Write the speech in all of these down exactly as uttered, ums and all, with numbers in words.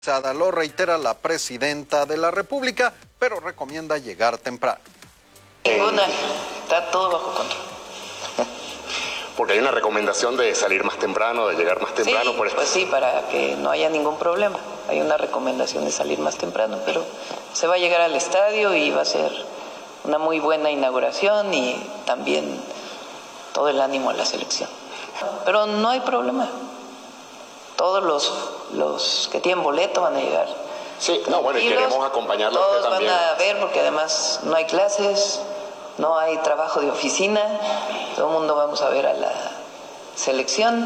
Lo reitera la presidenta de la República, pero recomienda llegar temprano. Ninguna, está todo bajo control. Porque hay una recomendación de salir más temprano, de llegar más temprano. Sí, por esto. Pues sí, para que no haya ningún problema. Hay una recomendación de salir más temprano, pero se va a llegar al estadio y va a ser una muy buena inauguración y también todo el ánimo a la selección. Pero no hay problema. Todos los, los que tienen boleto van a llegar. Sí, no, bueno, y queremos acompañarlo a usted también. Todos van a ver porque además no hay clases, no hay trabajo de oficina, todo el mundo vamos a ver a la selección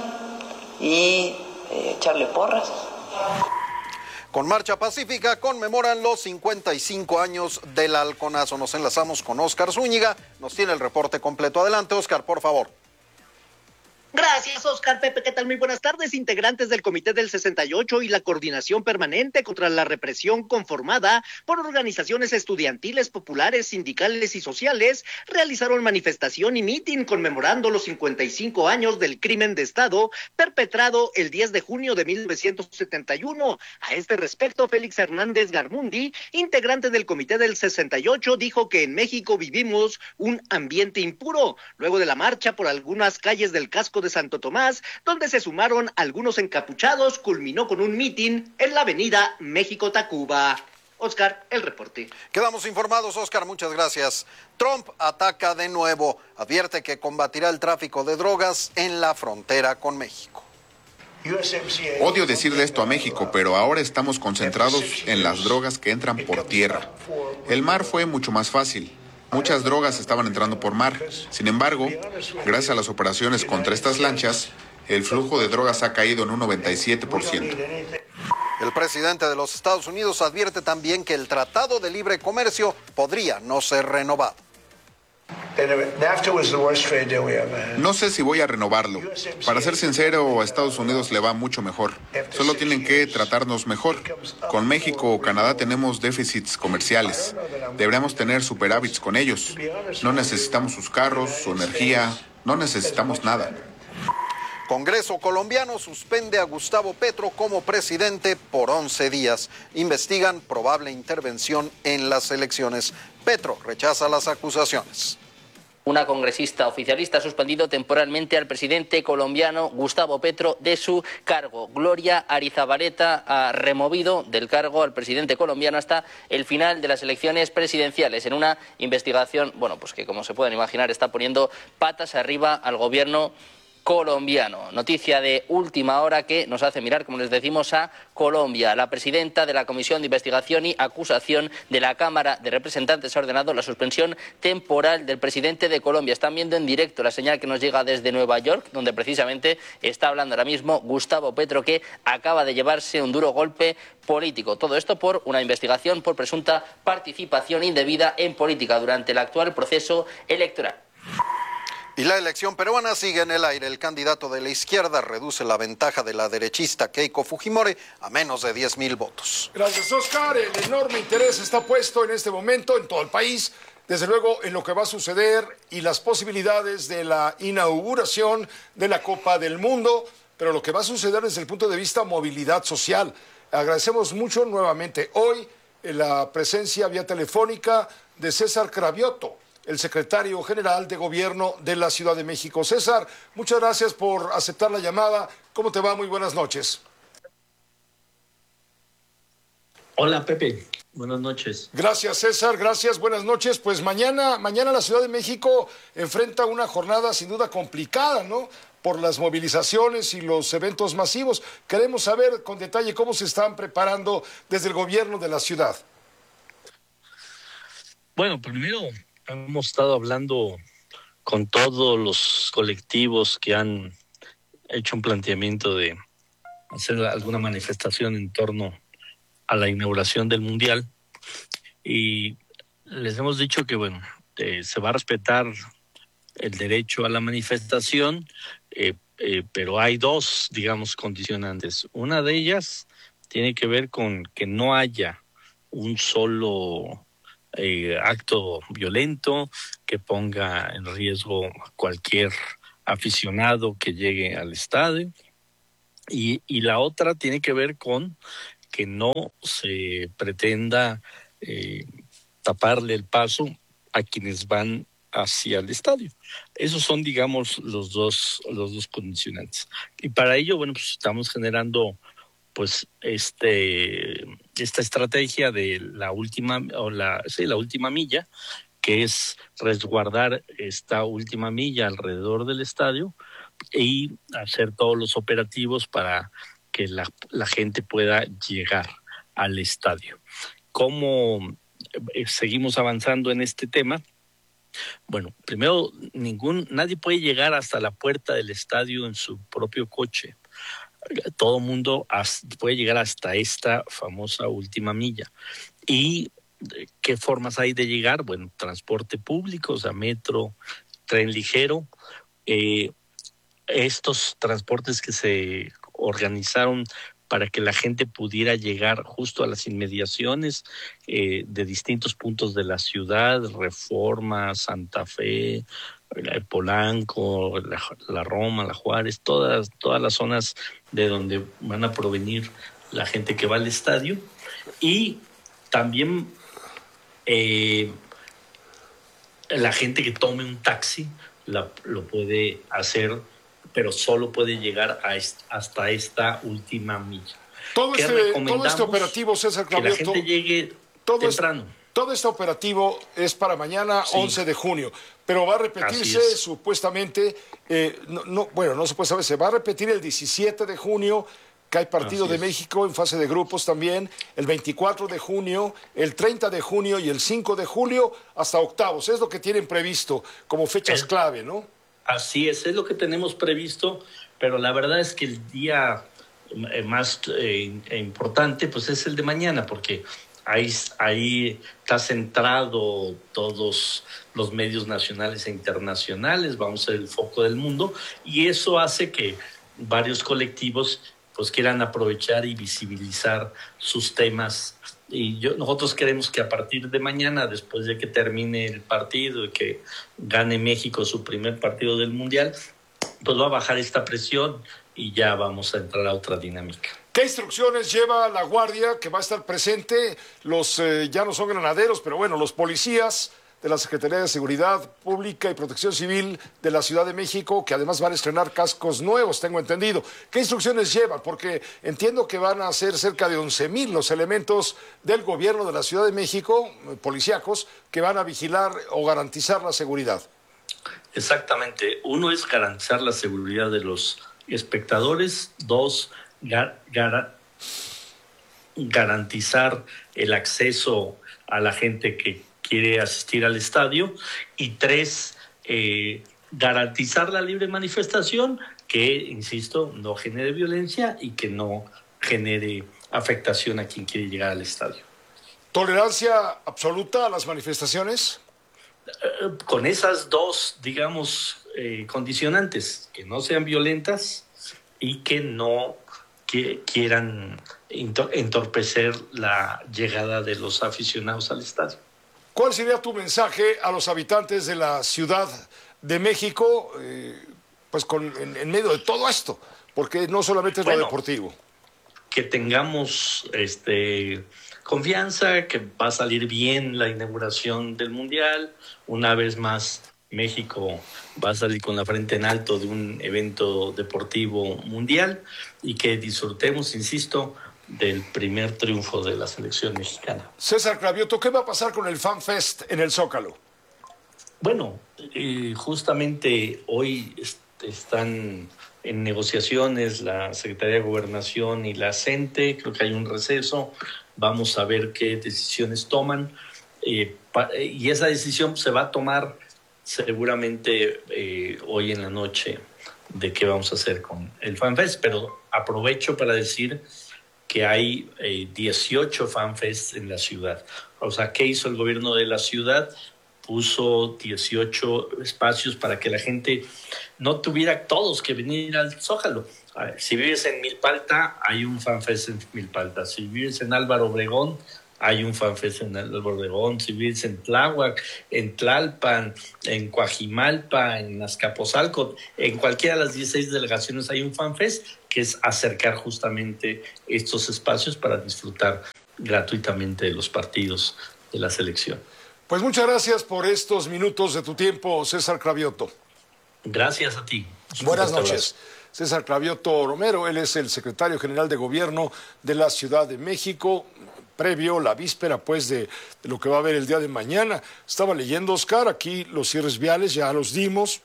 y eh, echarle porras. Con Marcha Pacífica conmemoran los cincuenta y cinco años del Halconazo. Nos enlazamos con Óscar Zúñiga, nos tiene el reporte completo. Adelante, Óscar, por favor. Gracias, Oscar. Pepe, ¿qué tal? Muy buenas tardes. Integrantes del Comité del sesenta y ocho y la Coordinación Permanente contra la Represión, conformada por organizaciones estudiantiles, populares, sindicales y sociales, realizaron manifestación y mitin conmemorando los cincuenta y cinco años del crimen de Estado perpetrado el diez de junio de mil novecientos setenta y uno. A este respecto, Félix Hernández Garmundi, integrante del Comité del sesenta y ocho, dijo que en México vivimos un ambiente impuro. Luego de la marcha por algunas calles del casco de Santo Tomás, donde se sumaron algunos encapuchados, culminó con un mitin en la avenida México-Tacuba. Oscar, el reporte. Quedamos informados, Oscar, muchas gracias. Trump ataca de nuevo, advierte que combatirá el tráfico de drogas en la frontera con México. Odio decirle esto a México, pero ahora estamos concentrados en las drogas que entran por tierra. El mar fue mucho más fácil. Muchas drogas estaban entrando por mar. Sin embargo, gracias a las operaciones contra estas lanchas, el flujo de drogas ha caído en un noventa y siete por ciento. El presidente de los Estados Unidos advierte también que el Tratado de Libre Comercio podría no ser renovado. No sé si voy a renovarlo. Para ser sincero, a Estados Unidos le va mucho mejor. Solo tienen que tratarnos mejor. Con México o Canadá tenemos déficits comerciales. Deberíamos tener superávits con ellos. No necesitamos sus carros, su energía, no necesitamos nada. Congreso colombiano suspende a Gustavo Petro como presidente por once días. Investigan probable intervención en las elecciones. Petro rechaza las acusaciones. Una congresista oficialista ha suspendido temporalmente al presidente colombiano Gustavo Petro de su cargo. Gloria Arizabaleta ha removido del cargo al presidente colombiano hasta el final de las elecciones presidenciales, en una investigación, bueno, pues que como se pueden imaginar está poniendo patas arriba al gobierno colombiano. Noticia de última hora que nos hace mirar, como les decimos, a Colombia. La presidenta de la Comisión de Investigación y Acusación de la Cámara de Representantes ha ordenado la suspensión temporal del presidente de Colombia. Están viendo en directo la señal que nos llega desde Nueva York, donde precisamente está hablando ahora mismo Gustavo Petro, que acaba de llevarse un duro golpe político. Todo esto por una investigación por presunta participación indebida en política durante el actual proceso electoral. Y la elección peruana sigue en el aire. El candidato de la izquierda reduce la ventaja de la derechista Keiko Fujimori a menos de diez mil votos. Gracias, Oscar. El enorme interés está puesto en este momento en todo el país, desde luego en lo que va a suceder y las posibilidades de la inauguración de la Copa del Mundo, pero lo que va a suceder desde el punto de vista movilidad social. Agradecemos mucho nuevamente hoy la presencia vía telefónica de César Cravioto, el secretario general de Gobierno de la Ciudad de México. César, muchas gracias por aceptar la llamada. ¿Cómo te va? Muy buenas noches. Hola, Pepe. Buenas noches. Gracias, César. Gracias. Buenas noches. Pues mañana, mañana la Ciudad de México enfrenta una jornada sin duda complicada, ¿no? Por las movilizaciones y los eventos masivos. Queremos saber con detalle cómo se están preparando desde el gobierno de la ciudad. Bueno, primero hemos estado hablando con todos los colectivos que han hecho un planteamiento de hacer alguna manifestación en torno a la inauguración del Mundial y les hemos dicho que, bueno, eh, se va a respetar el derecho a la manifestación, eh, eh, pero hay dos, digamos, condicionantes. Una de ellas tiene que ver con que no haya un solo Eh, acto violento que ponga en riesgo a cualquier aficionado que llegue al estadio y, y la otra tiene que ver con que no se pretenda eh, taparle el paso a quienes van hacia el estadio. Esos son, digamos, los dos, los dos condicionantes. Y para ello, bueno, pues estamos generando pues este esta estrategia de la última o la sí, la última milla, que es resguardar esta última milla alrededor del estadio y hacer todos los operativos para que la, la gente pueda llegar al estadio. ¿Cómo seguimos avanzando en este tema? Bueno, primero, ningún nadie puede llegar hasta la puerta del estadio en su propio coche. Todo mundo puede llegar hasta esta famosa última milla. ¿Y qué formas hay de llegar? Bueno, transporte público, o sea, metro, tren ligero. Eh, estos transportes que se organizaron para que la gente pudiera llegar justo a las inmediaciones eh, de distintos puntos de la ciudad, Reforma, Santa Fe, Polanco, la, la Roma, la Juárez, todas, todas las zonas de donde van a provenir la gente que va al estadio. Y también eh, la gente que tome un taxi la, lo puede hacer, pero solo puede llegar a est- hasta esta última milla. Todo este, todo este operativo, César Claudio, que la gente llegue todo temprano. Es, todo este operativo es para mañana, sí. once de junio, pero va a repetirse supuestamente, eh, no, no, bueno, no supuestamente, se va a repetir el diecisiete de junio, que hay partido Así de es. México en fase de grupos también, el veinticuatro de junio, el treinta de junio y el cinco de julio hasta octavos. Es lo que tienen previsto como fechas el, clave, ¿no? Así es, es lo que tenemos previsto, pero la verdad es que el día más eh, importante pues es el de mañana, porque ahí, ahí está centrado todos los medios nacionales e internacionales, vamos a ser el foco del mundo, y eso hace que varios colectivos pues quieran aprovechar y visibilizar sus temas. Y yo, nosotros queremos que a partir de mañana, después de que termine el partido y que gane México su primer partido del Mundial, pues va a bajar esta presión y ya vamos a entrar a otra dinámica. ¿Qué instrucciones lleva la Guardia que va a estar presente? Los eh, ya no son granaderos, pero bueno, los policías de la Secretaría de Seguridad Pública y Protección Civil de la Ciudad de México, que además van a estrenar cascos nuevos, tengo entendido. ¿Qué instrucciones llevan? Porque entiendo que van a ser cerca de once mil los elementos del gobierno de la Ciudad de México, policíacos, que van a vigilar o garantizar la seguridad. Exactamente. Uno es garantizar la seguridad de los espectadores. Dos, gar, gar, garantizar el acceso a la gente que quiere asistir al estadio. Y tres, eh, garantizar la libre manifestación, que, insisto, no genere violencia y que no genere afectación a quien quiere llegar al estadio. ¿Tolerancia absoluta a las manifestaciones? Eh, con esas dos, digamos, eh, condicionantes, que no sean violentas y que no que quieran entorpecer la llegada de los aficionados al estadio. ¿Cuál sería tu mensaje a los habitantes de la Ciudad de México, eh, pues con, en, en medio de todo esto? Porque no solamente es bueno, lo deportivo. Que tengamos este, confianza, que va a salir bien la inauguración del Mundial. Una vez más, México va a salir con la frente en alto de un evento deportivo mundial y que disfrutemos, insisto, del primer triunfo de la selección mexicana. César Cravioto, ¿qué va a pasar con el Fan Fest en el Zócalo? Bueno, eh, justamente hoy est- están en negociaciones la Secretaría de Gobernación y la CENTE, creo que hay un receso, vamos a ver qué decisiones toman, eh, pa- y esa decisión se va a tomar seguramente eh, hoy en la noche de qué vamos a hacer con el Fan Fest, pero aprovecho para decir que hay eh, dieciocho fanfests en la ciudad. O sea, ¿qué hizo el gobierno de la ciudad? Puso dieciocho espacios para que la gente no tuviera todos que venir al Zócalo. A ver, si vives en Milpalta, hay un fanfest en Milpalta. Si vives en Álvaro Obregón, Hay un FanFest en el Borregón, Civiles, en Tláhuac, en Tlalpan, en Coajimalpa, en Azcapotzalco. En cualquiera de las dieciséis delegaciones hay un FanFest, que es acercar justamente estos espacios para disfrutar gratuitamente de los partidos de la selección. Pues muchas gracias por estos minutos de tu tiempo, César Cravioto. Gracias a ti. Buenas noches. César Cravioto Romero, él es el secretario general de Gobierno de la Ciudad de México, previo, la víspera, pues, de, de lo que va a haber el día de mañana. Estaba leyendo, Oscar, aquí los cierres viales ya los dimos.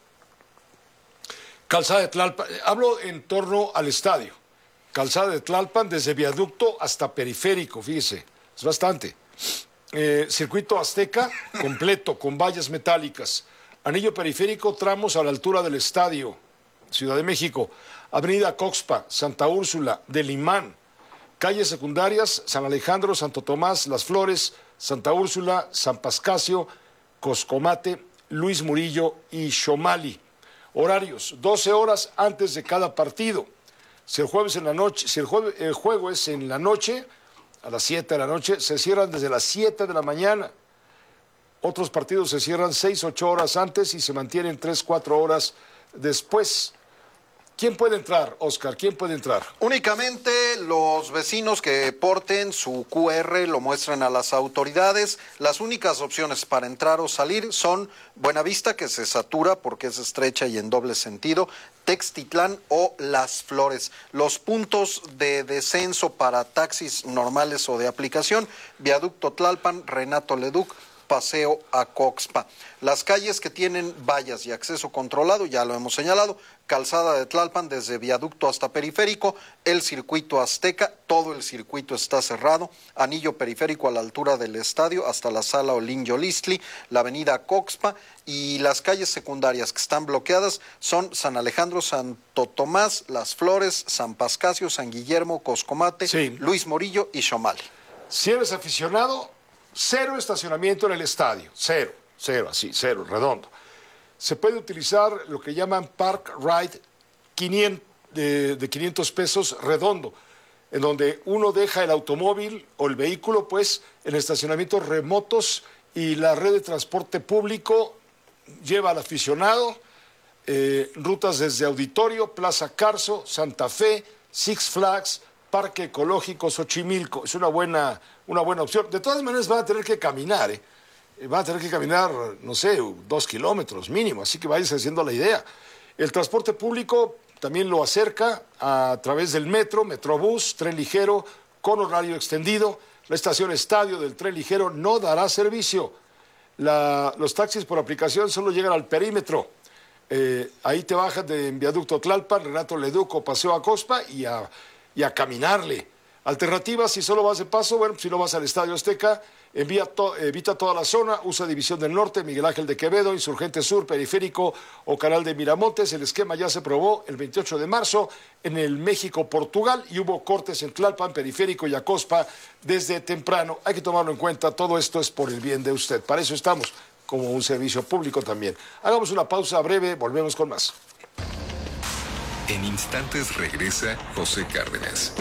Calzada de Tlalpan, hablo en torno al estadio. Calzada de Tlalpan desde viaducto hasta periférico, fíjese, es bastante. Eh, circuito Azteca completo con vallas metálicas. Anillo periférico, tramos a la altura del estadio, Ciudad de México. Avenida Coxpa, Santa Úrsula, del Imán. Calles secundarias, San Alejandro, Santo Tomás, Las Flores, Santa Úrsula, San Pascasio, Coscomate, Luis Murillo y Xomali. Horarios, doce horas antes de cada partido. Si el jueves en la noche, si el, jueves, el juego es en la noche, a las siete de la noche, se cierran desde las siete de la mañana. Otros partidos se cierran seis, ocho horas antes y se mantienen tres, cuatro horas después. ¿Quién puede entrar, Oscar? ¿Quién puede entrar? Únicamente los vecinos que porten su cu erre lo muestran a las autoridades. Las únicas opciones para entrar o salir son Buenavista, que se satura porque es estrecha y en doble sentido, Textitlán o Las Flores. Los puntos de descenso para taxis normales o de aplicación, Viaducto Tlalpan, Renato Leduc, Paseo a Coxpa. Las calles que tienen vallas y acceso controlado, ya lo hemos señalado, Calzada de Tlalpan desde viaducto hasta periférico, el circuito Azteca, todo el circuito está cerrado, anillo periférico a la altura del estadio hasta la sala Olin Yolistli, la avenida Coxpa, y las calles secundarias que están bloqueadas son San Alejandro, Santo Tomás, Las Flores, San Pascasio, San Guillermo, Coscomate, sí. Luis Murillo y Xomali. Si eres aficionado, cero estacionamiento en el estadio, cero, cero, así, cero, redondo. Se puede utilizar lo que llaman Park Ride quinientos, de, de quinientos pesos redondo, en donde uno deja el automóvil o el vehículo, pues, en estacionamientos remotos y la red de transporte público lleva al aficionado, eh, rutas desde Auditorio, Plaza Carso, Santa Fe, Six Flags, Parque Ecológico Xochimilco. Es una buena, una buena opción. De todas maneras van a tener que caminar, ¿eh? Van a tener que caminar, no sé, dos kilómetros mínimo, así que váyanse haciendo la idea. El transporte público también lo acerca a través del metro, Metrobús, tren ligero, con horario extendido. La estación Estadio del tren ligero no dará servicio. La, los taxis por aplicación solo llegan al perímetro. Eh, ahí te bajas de Viaducto Tlalpan, Renato Leduc o Paseo a Coxpa y a, y a caminarle. Alternativas, si solo vas de paso, bueno, si no vas al Estadio Azteca, envía to, evita toda la zona, usa División del Norte, Miguel Ángel de Quevedo, Insurgente Sur, Periférico o Canal de Miramontes. El esquema ya se probó el veintiocho de marzo en el México-Portugal y hubo cortes en Tlalpan, Periférico y Acospa desde temprano. Hay que tomarlo en cuenta, todo esto es por el bien de usted. Para eso estamos, como un servicio público también. Hagamos una pausa breve, volvemos con más. En instantes regresa José Cárdenas.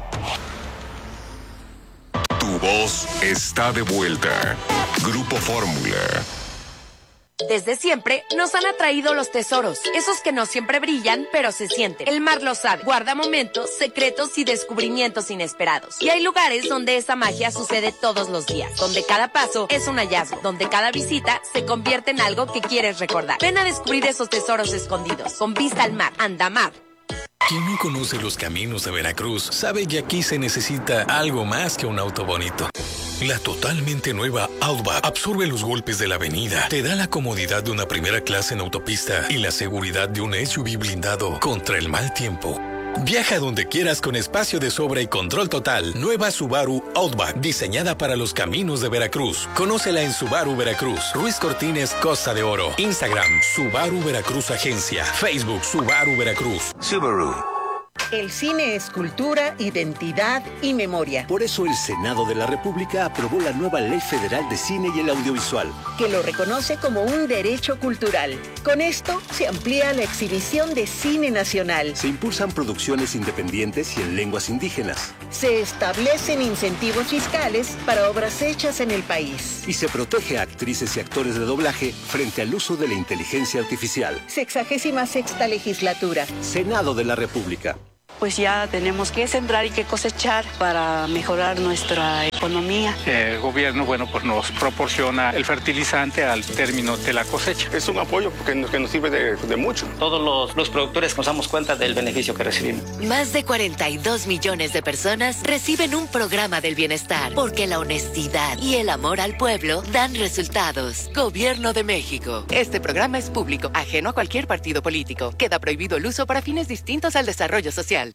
Tu voz está de vuelta. Grupo Fórmula. Desde siempre nos han atraído los tesoros, esos que no siempre brillan, pero se sienten. El mar lo sabe, guarda momentos, secretos y descubrimientos inesperados. Y hay lugares donde esa magia sucede todos los días, donde cada paso es un hallazgo, donde cada visita se convierte en algo que quieres recordar. Ven a descubrir esos tesoros escondidos, con vista al mar, Andamar. Quien no conoce los caminos de Veracruz sabe que aquí se necesita algo más que un auto bonito. La totalmente nueva Outback absorbe los golpes de la avenida, te da la comodidad de una primera clase en autopista y la seguridad de un S U V blindado contra el mal tiempo. Viaja donde quieras con espacio de sobra y control total. Nueva Subaru Outback, diseñada para los caminos de Veracruz. Conócela en Subaru Veracruz. Ruiz Cortines, Costa de Oro. Instagram, Subaru Veracruz Agencia. Facebook, Subaru Veracruz. Subaru. El cine es cultura, identidad y memoria. Por eso el Senado de la República aprobó la nueva Ley Federal de Cine y el Audiovisual, que lo reconoce como un derecho cultural. Con esto se amplía la exhibición de cine nacional. Se impulsan producciones independientes y en lenguas indígenas. Se establecen incentivos fiscales para obras hechas en el país. Y se protege a actrices y actores de doblaje frente al uso de la inteligencia artificial. Sexagésima sexta legislatura. Senado de la República. Pues ya tenemos que sembrar y que cosechar para mejorar nuestra economía. El gobierno, bueno, pues nos proporciona el fertilizante al término de la cosecha. Es un apoyo que nos, que nos sirve de, de mucho. Todos los, los productores nos damos cuenta del beneficio que recibimos. Más de cuarenta y dos millones de personas reciben un programa del bienestar, porque la honestidad y el amor al pueblo dan resultados. Gobierno de México. Este programa es público, ajeno a cualquier partido político. Queda prohibido el uso para fines distintos al desarrollo social.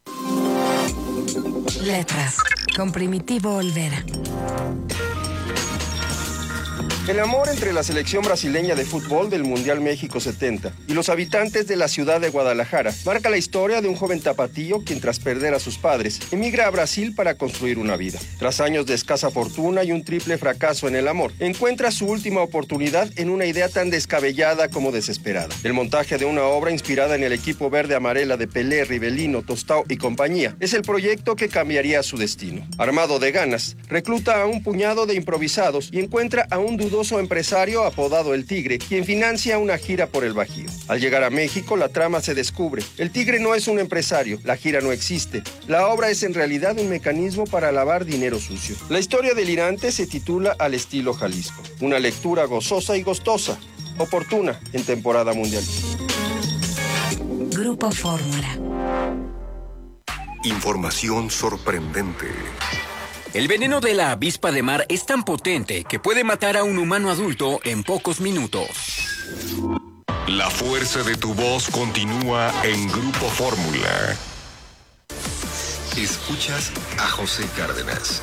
Letras, con Primitivo Olvera. El amor entre la selección brasileña de fútbol del Mundial México setenta y los habitantes de la ciudad de Guadalajara marca la historia de un joven tapatío quien, tras perder a sus padres, emigra a Brasil para construir una vida. Tras años de escasa fortuna y un triple fracaso en el amor, encuentra su última oportunidad en una idea tan descabellada como desesperada. El montaje de una obra inspirada en el equipo verde-amarela de Pelé, Rivelino, Tostao y compañía es el proyecto que cambiaría su destino. Armado de ganas, recluta a un puñado de improvisados y encuentra a un dudoso empresario apodado El Tigre, quien financia una gira por el Bajío. Al llegar a México, la trama se descubre. El Tigre no es un empresario, la gira no existe. La obra es en realidad un mecanismo para lavar dinero sucio. La historia delirante se titula Al estilo Jalisco. Una lectura gozosa y gustosa, oportuna en temporada mundialista. Grupo Fórmula. Información sorprendente. El veneno de la avispa de mar es tan potente que puede matar a un humano adulto en pocos minutos. La fuerza de tu voz continúa en Grupo Fórmula. Escuchas a José Cárdenas.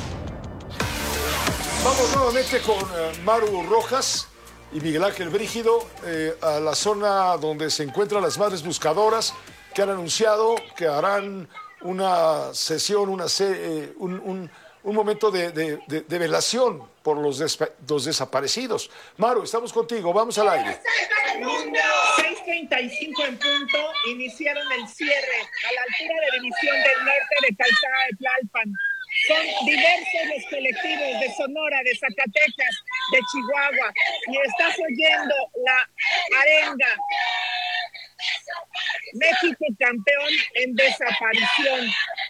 Vamos nuevamente con uh, Maru Rojas y Miguel Ángel Brígido eh, a la zona donde se encuentran las madres buscadoras que han anunciado que harán una sesión, una se, eh, un, un, un momento de, de, de, de velación por los, des, los desaparecidos. Maru, estamos contigo, vamos al aire. seis treinta y cinco en punto, iniciaron el cierre a la altura de División del Norte de Calzada de Tlalpan. Son diversos los colectivos de Sonora, de Zacatecas, de Chihuahua, y estás oyendo la arenga. México campeón en desaparición.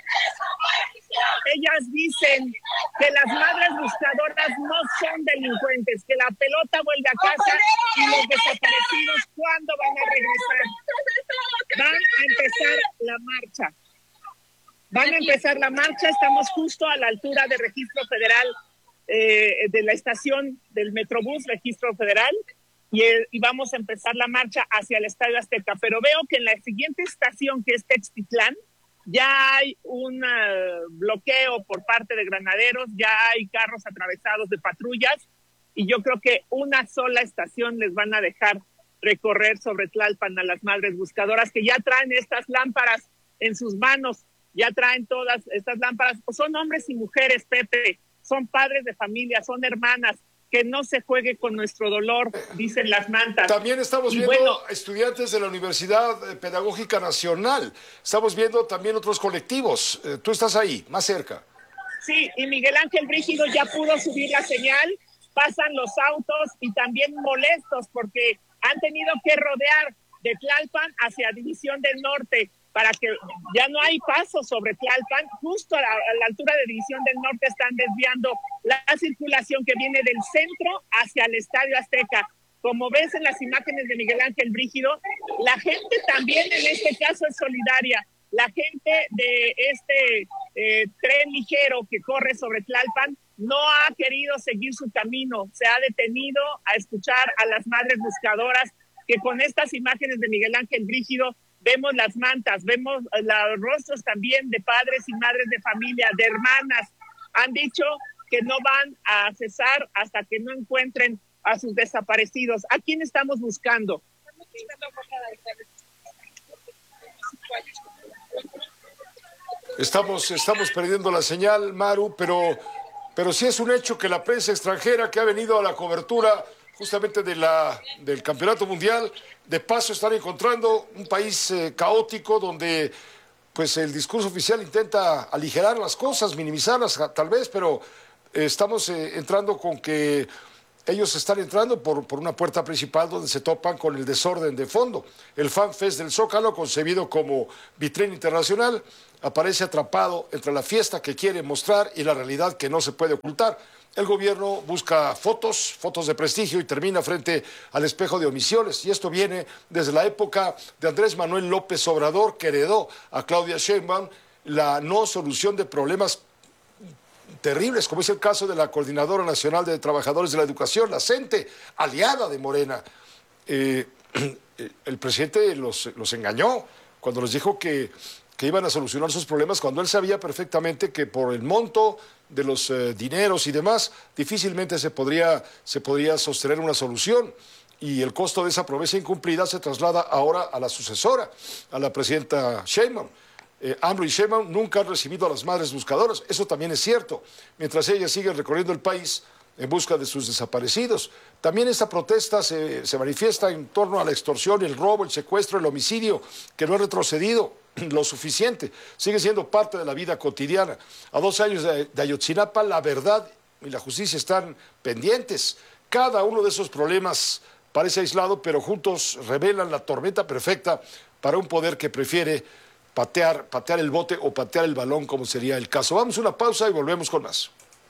Ellas dicen que las madres buscadoras no son delincuentes, que la pelota vuelve a casa y los desaparecidos, ¿cuándo van a regresar? Van a empezar la marcha. Van a empezar la marcha, estamos justo a la altura de Registro Federal, eh, de la estación del Metrobús Registro Federal, y, eh, y vamos a empezar la marcha hacia el Estadio Azteca. Pero veo que en la siguiente estación, que es Textitlán, ya hay un uh, bloqueo por parte de granaderos, ya hay carros atravesados de patrullas, y yo creo que una sola estación les van a dejar recorrer sobre Tlalpan a las madres buscadoras, que ya traen estas lámparas en sus manos. Ya traen todas estas lámparas. Son hombres y mujeres, Pepe. Son padres de familia, son hermanas. Que no se juegue con nuestro dolor, dicen las mantas. También estamos y viendo bueno, estudiantes de la Universidad Pedagógica Nacional. Estamos viendo también otros colectivos. Eh, tú estás ahí, más cerca. Sí, y Miguel Ángel Brígido ya pudo subir la señal. Pasan los autos y también molestos porque han tenido que rodear de Tlalpan hacia División del Norte, para que ya no hay paso sobre Tlalpan. Justo a la, a la altura de División del Norte están desviando la circulación que viene del centro hacia el Estadio Azteca. Como ves en las imágenes de Miguel Ángel Brígido, la gente también en este caso es solidaria. La gente de este eh, tren ligero que corre sobre Tlalpan no ha querido seguir su camino, se ha detenido a escuchar a las madres buscadoras, que con estas imágenes de Miguel Ángel Brígido vemos las mantas, vemos los rostros también de padres y madres de familia, de hermanas. Han dicho que no van a cesar hasta que no encuentren a sus desaparecidos. ¿A quién estamos buscando? Estamos, estamos perdiendo la señal, Maru, pero, pero sí es un hecho que la prensa extranjera que ha venido a la cobertura justamente de la, del Campeonato Mundial, de paso están encontrando un país eh, caótico donde pues el discurso oficial intenta aligerar las cosas, minimizarlas tal vez, pero eh, estamos eh, entrando con que ellos están entrando por, por una puerta principal donde se topan con el desorden de fondo. El Fan Fest del Zócalo, concebido como vitrina internacional, aparece atrapado entre la fiesta que quiere mostrar y la realidad que no se puede ocultar. El gobierno busca fotos, fotos de prestigio y termina frente al espejo de omisiones. Y esto viene desde la época de Andrés Manuel López Obrador, que heredó a Claudia Sheinbaum la no solución de problemas terribles, como es el caso de la Coordinadora Nacional de Trabajadores de la Educación, la CENTE, aliada de Morena. Eh, el presidente los, los engañó cuando les dijo que, que iban a solucionar sus problemas, cuando él sabía perfectamente que por el monto de los eh, dineros y demás, difícilmente se podría, se podría sostener una solución. Y el costo de esa promesa incumplida se traslada ahora a la sucesora, a la presidenta Sheinbaum. Eh, AMLO y Sheinbaum nunca han recibido a las madres buscadoras, eso también es cierto, mientras ellas siguen recorriendo el país en busca de sus desaparecidos. También esta protesta se, se manifiesta en torno a la extorsión, el robo, el secuestro, el homicidio, que no ha retrocedido lo suficiente, sigue siendo parte de la vida cotidiana. A dos años de, de Ayotzinapa, la verdad y la justicia están pendientes. Cada uno de esos problemas parece aislado, pero juntos revelan la tormenta perfecta para un poder que prefiere patear, patear el bote o patear el balón, como sería el caso. Vamos a una pausa y volvemos con más.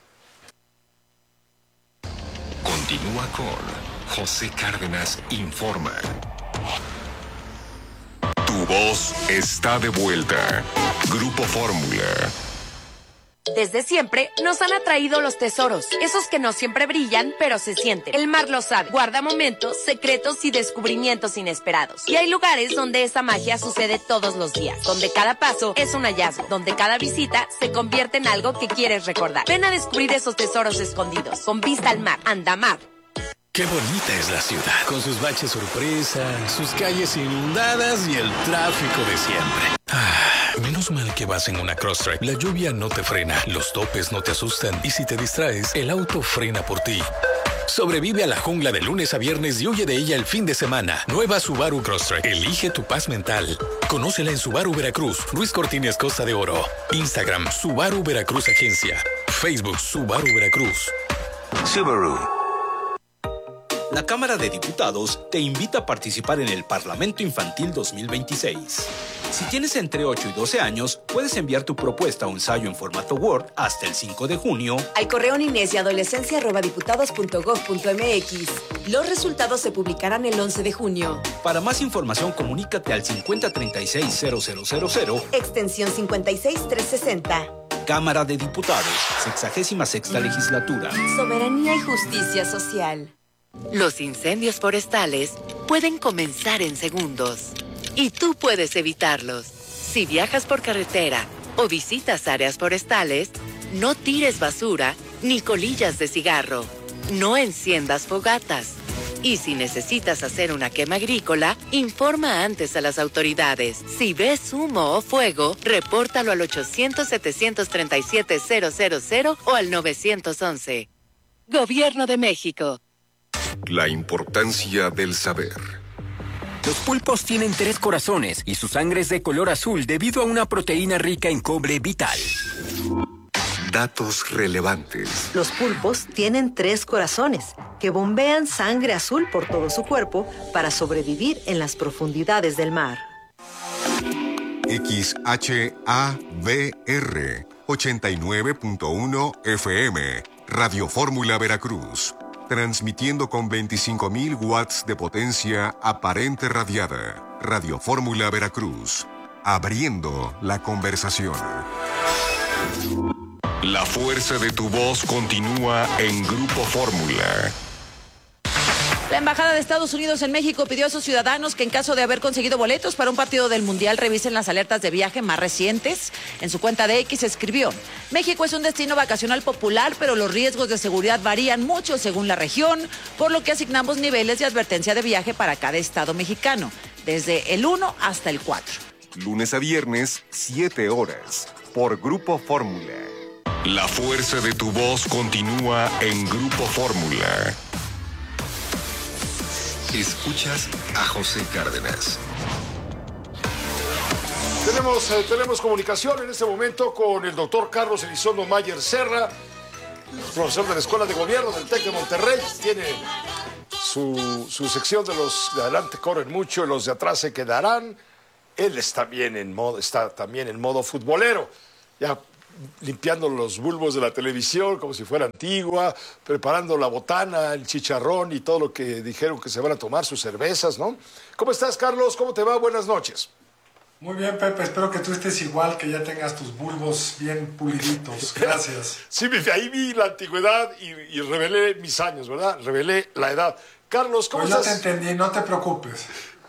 Continúa con José Cárdenas Informa. Tu voz está de vuelta. Grupo Fórmula. Desde siempre nos han atraído los tesoros, esos que no siempre brillan, pero se sienten. El mar lo sabe, guarda momentos, secretos y descubrimientos inesperados. Y hay lugares donde esa magia sucede todos los días, donde cada paso es un hallazgo, donde cada visita se convierte en algo que quieres recordar. Ven a descubrir esos tesoros escondidos, con vista al mar, Andamar. Qué bonita es la ciudad, con sus baches sorpresa, sus calles inundadas y el tráfico de siempre. Ah, menos mal que vas en una Crosstrek. La lluvia no te frena, los topes no te asustan y si te distraes, el auto frena por ti. Sobrevive a la jungla de lunes a viernes y huye de ella el fin de semana. Nueva Subaru Crosstrek. Elige tu paz mental. Conócela en Subaru Veracruz, Ruiz Cortines Costa de Oro. Instagram, Subaru Veracruz Agencia. Facebook, Subaru Veracruz. Subaru. La Cámara de Diputados te invita a participar en el Parlamento Infantil dos mil veintiséis. Si tienes entre ocho y doce años, puedes enviar tu propuesta o ensayo en formato Word hasta el cinco de junio al correo niñez y adolescencia arroba diputados punto gob punto mx. Los resultados se publicarán el once de junio. Para más información, comunícate al cincuenta treinta y seis cero cero cero cero, extensión cincuenta y seis trescientos sesenta. Cámara de Diputados, sexagésima sexta legislatura. Soberanía y justicia social. Los incendios forestales pueden comenzar en segundos y tú puedes evitarlos. Si viajas por carretera o visitas áreas forestales, no tires basura ni colillas de cigarro. No enciendas fogatas. Y si necesitas hacer una quema agrícola, informa antes a las autoridades. Si ves humo o fuego, repórtalo al ochocientos, setecientos treinta y siete, cero cero cero o al nueve once. Gobierno de México. La importancia del saber. Los pulpos tienen tres corazones y su sangre es de color azul debido a una proteína rica en cobre vital. Datos relevantes. Los pulpos tienen tres corazones que bombean sangre azul por todo su cuerpo para sobrevivir en las profundidades del mar. X H A V R ochenta y nueve punto uno F M, Radio Fórmula Veracruz. Transmitiendo con veinticinco mil watts de potencia aparente radiada. Radio Fórmula Veracruz. Abriendo la conversación. La fuerza de tu voz continúa en Grupo Fórmula. La Embajada de Estados Unidos en México pidió a sus ciudadanos que en caso de haber conseguido boletos para un partido del Mundial revisen las alertas de viaje más recientes. En su cuenta de X escribió: México es un destino vacacional popular, pero los riesgos de seguridad varían mucho según la región, por lo que asignamos niveles de advertencia de viaje para cada estado mexicano, desde el uno hasta el cuatro. Lunes a viernes, siete horas, por Grupo Fórmula. La fuerza de tu voz continúa en Grupo Fórmula. Escuchas a José Cárdenas. Tenemos, eh, tenemos comunicación en este momento con el doctor Carlos Elizondo Mayer Serra, profesor de la Escuela de Gobierno del TEC de Monterrey. Tiene su, su sección de los de adelante corren mucho y los de atrás se quedarán. Él está, bien en modo, está también en modo futbolero, ya limpiando los bulbos de la televisión como si fuera antigua, preparando la botana, el chicharrón y todo lo que dijeron que se van a tomar, sus cervezas, ¿no? ¿Cómo estás, Carlos? ¿Cómo te va? Buenas noches. Muy bien, Pepe. Espero que tú estés igual, que ya tengas tus bulbos bien puliditos. Gracias. Sí, ahí vi la antigüedad y, y revelé mis años, ¿verdad? Revelé la edad. Carlos, ¿cómo pues estás? Yo te entendí, no te preocupes.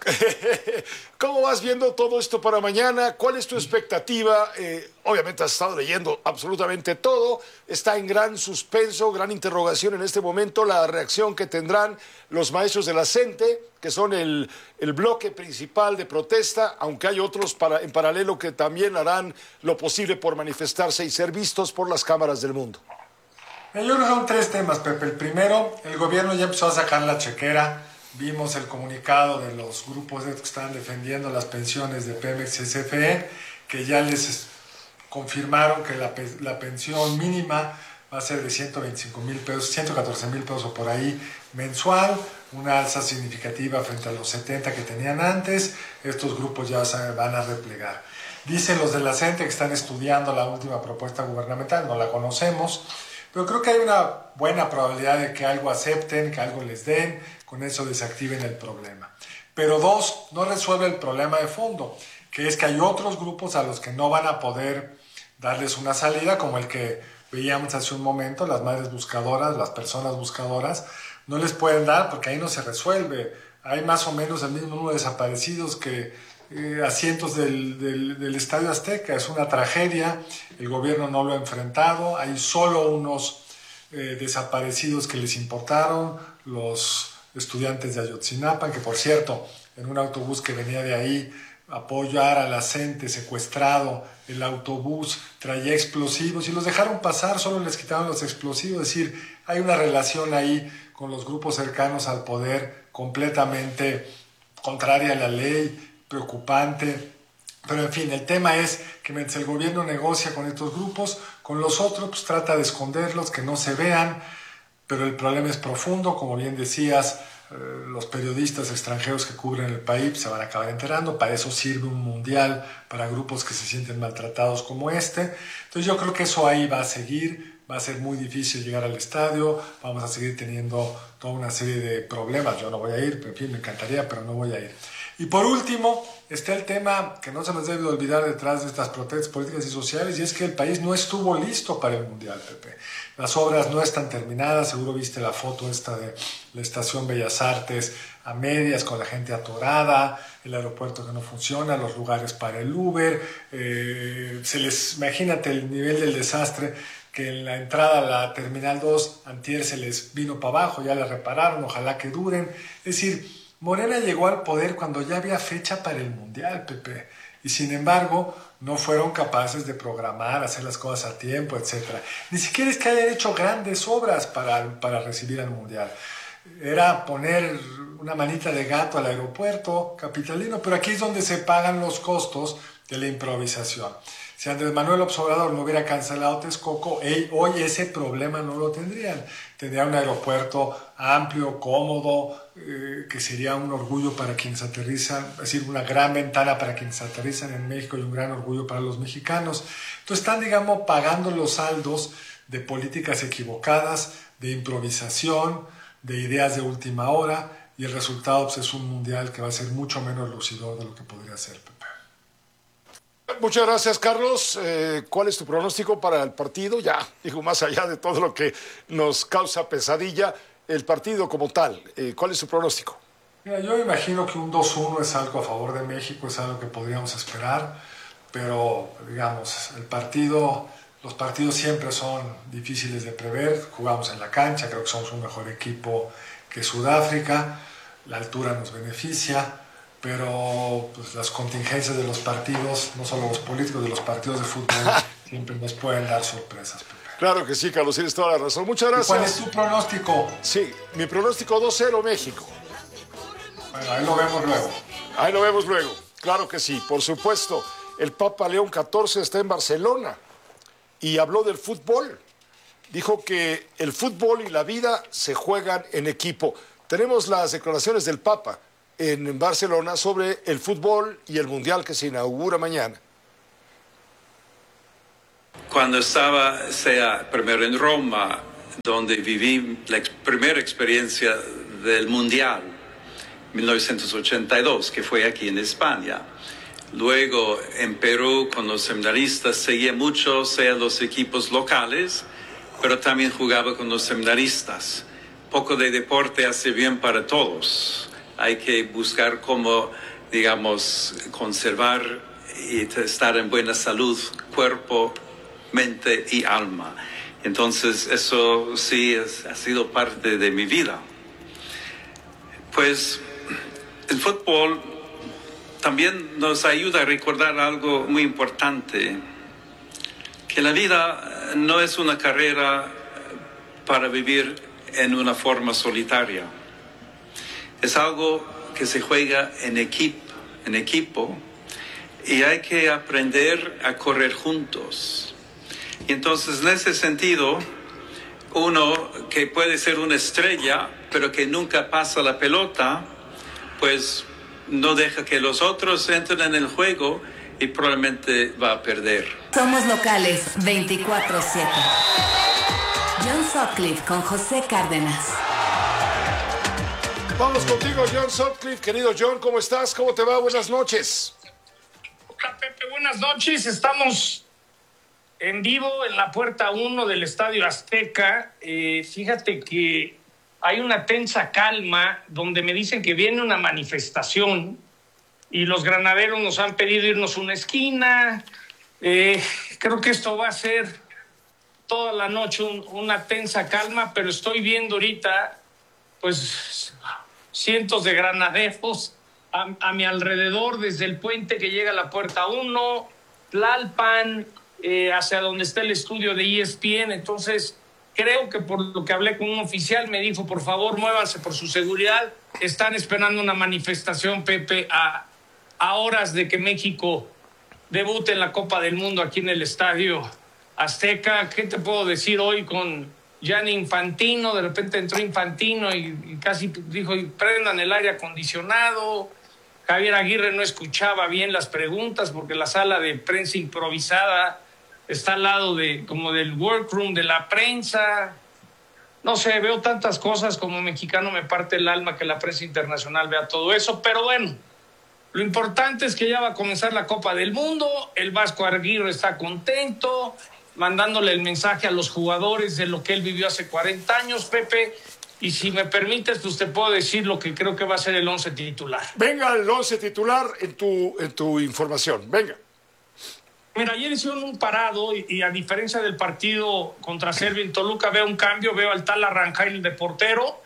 ¿Cómo vas viendo todo esto para mañana? ¿Cuál es tu expectativa? Eh, obviamente has estado leyendo absolutamente todo. Está en gran suspenso, gran interrogación en este momento la reacción que tendrán los maestros de la CENTE, que son el, el bloque principal de protesta, aunque hay otros para, en paralelo que también harán lo posible por manifestarse y ser vistos por las cámaras del mundo. Yo creo que son tres temas, Pepe. El primero, el gobierno ya empezó a sacar la chequera. Vimos el comunicado de los grupos que están defendiendo las pensiones de Pemex y S F E, que ya les confirmaron que la, la pensión mínima va a ser de ciento veinticinco mil pesos, ciento catorce mil pesos o por ahí mensual, una alza significativa frente a los setenta que tenían antes. Estos grupos ya se van a replegar. Dicen los de la CENTE que están estudiando la última propuesta gubernamental, no la conocemos, pero creo que hay una buena probabilidad de que algo acepten, que algo les den, con eso desactiven el problema. Pero dos, no resuelve el problema de fondo, que es que hay otros grupos a los que no van a poder darles una salida, como el que veíamos hace un momento, las madres buscadoras, las personas buscadoras, no les pueden dar porque ahí no se resuelve. Hay más o menos el mismo número de desaparecidos que eh, asientos del, del, del Estadio Azteca. Es una tragedia, el gobierno no lo ha enfrentado, hay solo unos eh, desaparecidos que les importaron, los estudiantes de Ayotzinapa, que por cierto, en un autobús que venía de ahí, apoyar a la CENTE, secuestrado, el autobús traía explosivos y los dejaron pasar, solo les quitaron los explosivos. Es decir, hay una relación ahí con los grupos cercanos al poder completamente contraria a la ley, preocupante. Pero en fin, el tema es que mientras el gobierno negocia con estos grupos, con los otros pues trata de esconderlos, que no se vean. Pero el problema es profundo, como bien decías, eh, los periodistas extranjeros que cubren el país se van a acabar enterando, para eso sirve un mundial, para grupos que se sienten maltratados como este. Entonces yo creo que eso ahí va a seguir, va a ser muy difícil llegar al estadio, vamos a seguir teniendo toda una serie de problemas. Yo no voy a ir, en fin, me encantaría, pero no voy a ir. Y por último, está el tema que no se nos debe olvidar detrás de estas protestas políticas y sociales, y es que el país no estuvo listo para el mundial, Pepe. Las obras no están terminadas, seguro viste la foto esta de la Estación Bellas Artes a medias con la gente atorada, el aeropuerto que no funciona, los lugares para el Uber, eh, se les, imagínate el nivel del desastre, que en la entrada a la Terminal dos antier se les vino para abajo, ya la repararon, ojalá que duren. Es decir, Morena llegó al poder cuando ya había fecha para el mundial, Pepe, y sin embargo no fueron capaces de programar, hacer las cosas a tiempo, etcétera. Ni siquiera es que hayan hecho grandes obras para, para recibir al mundial. Era poner una manita de gato al aeropuerto capitalino, pero aquí es donde se pagan los costos de la improvisación. Si Andrés Manuel López Obrador no hubiera cancelado Texcoco, hoy ese problema no lo tendrían. Tendrían un aeropuerto amplio, cómodo, eh, que sería un orgullo para quienes aterrizan, es decir, una gran ventana para quienes aterrizan en México y un gran orgullo para los mexicanos. Entonces están, digamos, pagando los saldos de políticas equivocadas, de improvisación, de ideas de última hora, y el resultado pues, es un mundial que va a ser mucho menos lucidor de lo que podría ser, Pepe. Muchas gracias, Carlos. Eh, ¿Cuál es tu pronóstico para el partido? Ya, digo, más allá de todo lo que nos causa pesadilla, el partido como tal, eh, ¿cuál es tu pronóstico? Mira, yo imagino que un dos uno es algo a favor de México, es algo que podríamos esperar, pero, digamos, el partido, los partidos siempre son difíciles de prever. Jugamos en la cancha, creo que somos un mejor equipo que Sudáfrica, la altura nos beneficia, pero pues, las contingencias de los partidos, no solo los políticos, de los partidos de fútbol, siempre nos pueden dar sorpresas, Pepe. Claro que sí, Carlos, tienes toda la razón. Muchas gracias. ¿Cuál es tu pronóstico? Sí, mi pronóstico dos cero México. Bueno, ahí lo vemos luego. Ahí lo vemos luego, claro que sí, por supuesto. el Papa León catorce está en Barcelona y habló del fútbol. Dijo que el fútbol y la vida se juegan en equipo. Tenemos las declaraciones del Papa en Barcelona sobre el fútbol y el Mundial que se inaugura mañana. Cuando estaba, sea, primero en Roma, donde viví la ex primera experiencia del Mundial, mil novecientos ochenta y dos, que fue aquí en España. Luego en Perú, con los seminaristas, seguía mucho, sea los equipos locales, pero también jugaba con los seminaristas. Poco de deporte hace bien para todos. Hay que buscar cómo, digamos, conservar y estar en buena salud, cuerpo, mente y alma. Entonces, eso sí es, ha sido parte de mi vida. Pues, el fútbol también nos ayuda a recordar algo muy importante, que la vida no es una carrera para vivir en una forma solitaria. Es algo que se juega en equipo, en equipo, y hay que aprender a correr juntos. Y entonces, en ese sentido, uno que puede ser una estrella, pero que nunca pasa la pelota, pues no deja que los otros entren en el juego y probablemente va a perder. Somos locales veinticuatro siete. John Sutcliffe con José Cárdenas. Vamos contigo, John Sutcliffe. Querido John, ¿cómo estás? ¿Cómo te va? Buenas noches. Hola, Pepe. Buenas noches. Estamos en vivo en la puerta uno del Estadio Azteca. Eh, fíjate que hay una tensa calma donde me dicen que viene una manifestación y los granaderos nos han pedido irnos a una esquina. Eh, creo que esto va a ser toda la noche un, una tensa calma, pero estoy viendo ahorita pues cientos de granaderos a, a mi alrededor, desde el puente que llega a la puerta uno, Tlalpan, eh, hacia donde está el estudio de E S P N. Entonces creo que por lo que hablé con un oficial me dijo, por favor, muévanse por su seguridad. Están esperando una manifestación, Pepe, a, a horas de que México debute en la Copa del Mundo aquí en el Estadio Azteca. ¿Qué te puedo decir hoy con Gianni Infantino? De repente entró Infantino y, y casi dijo, prendan el aire acondicionado. Javier Aguirre no escuchaba bien las preguntas porque la sala de prensa improvisada está al lado de como del workroom de la prensa. No sé, veo tantas cosas. Como mexicano me parte el alma que la prensa internacional vea todo eso, pero bueno, lo importante es que ya va a comenzar la Copa del Mundo. El Vasco Aguirre está contento, mandándole el mensaje a los jugadores de lo que él vivió hace cuarenta años, Pepe. Y si me permites, pues te puedo decir lo que creo que va a ser el once titular. Venga, el once titular en tu, en tu información. Venga. Mira, ayer hicieron un parado y, y a diferencia del partido contra Serbia en Toluca, veo un cambio. Veo al tal Arranjain de portero,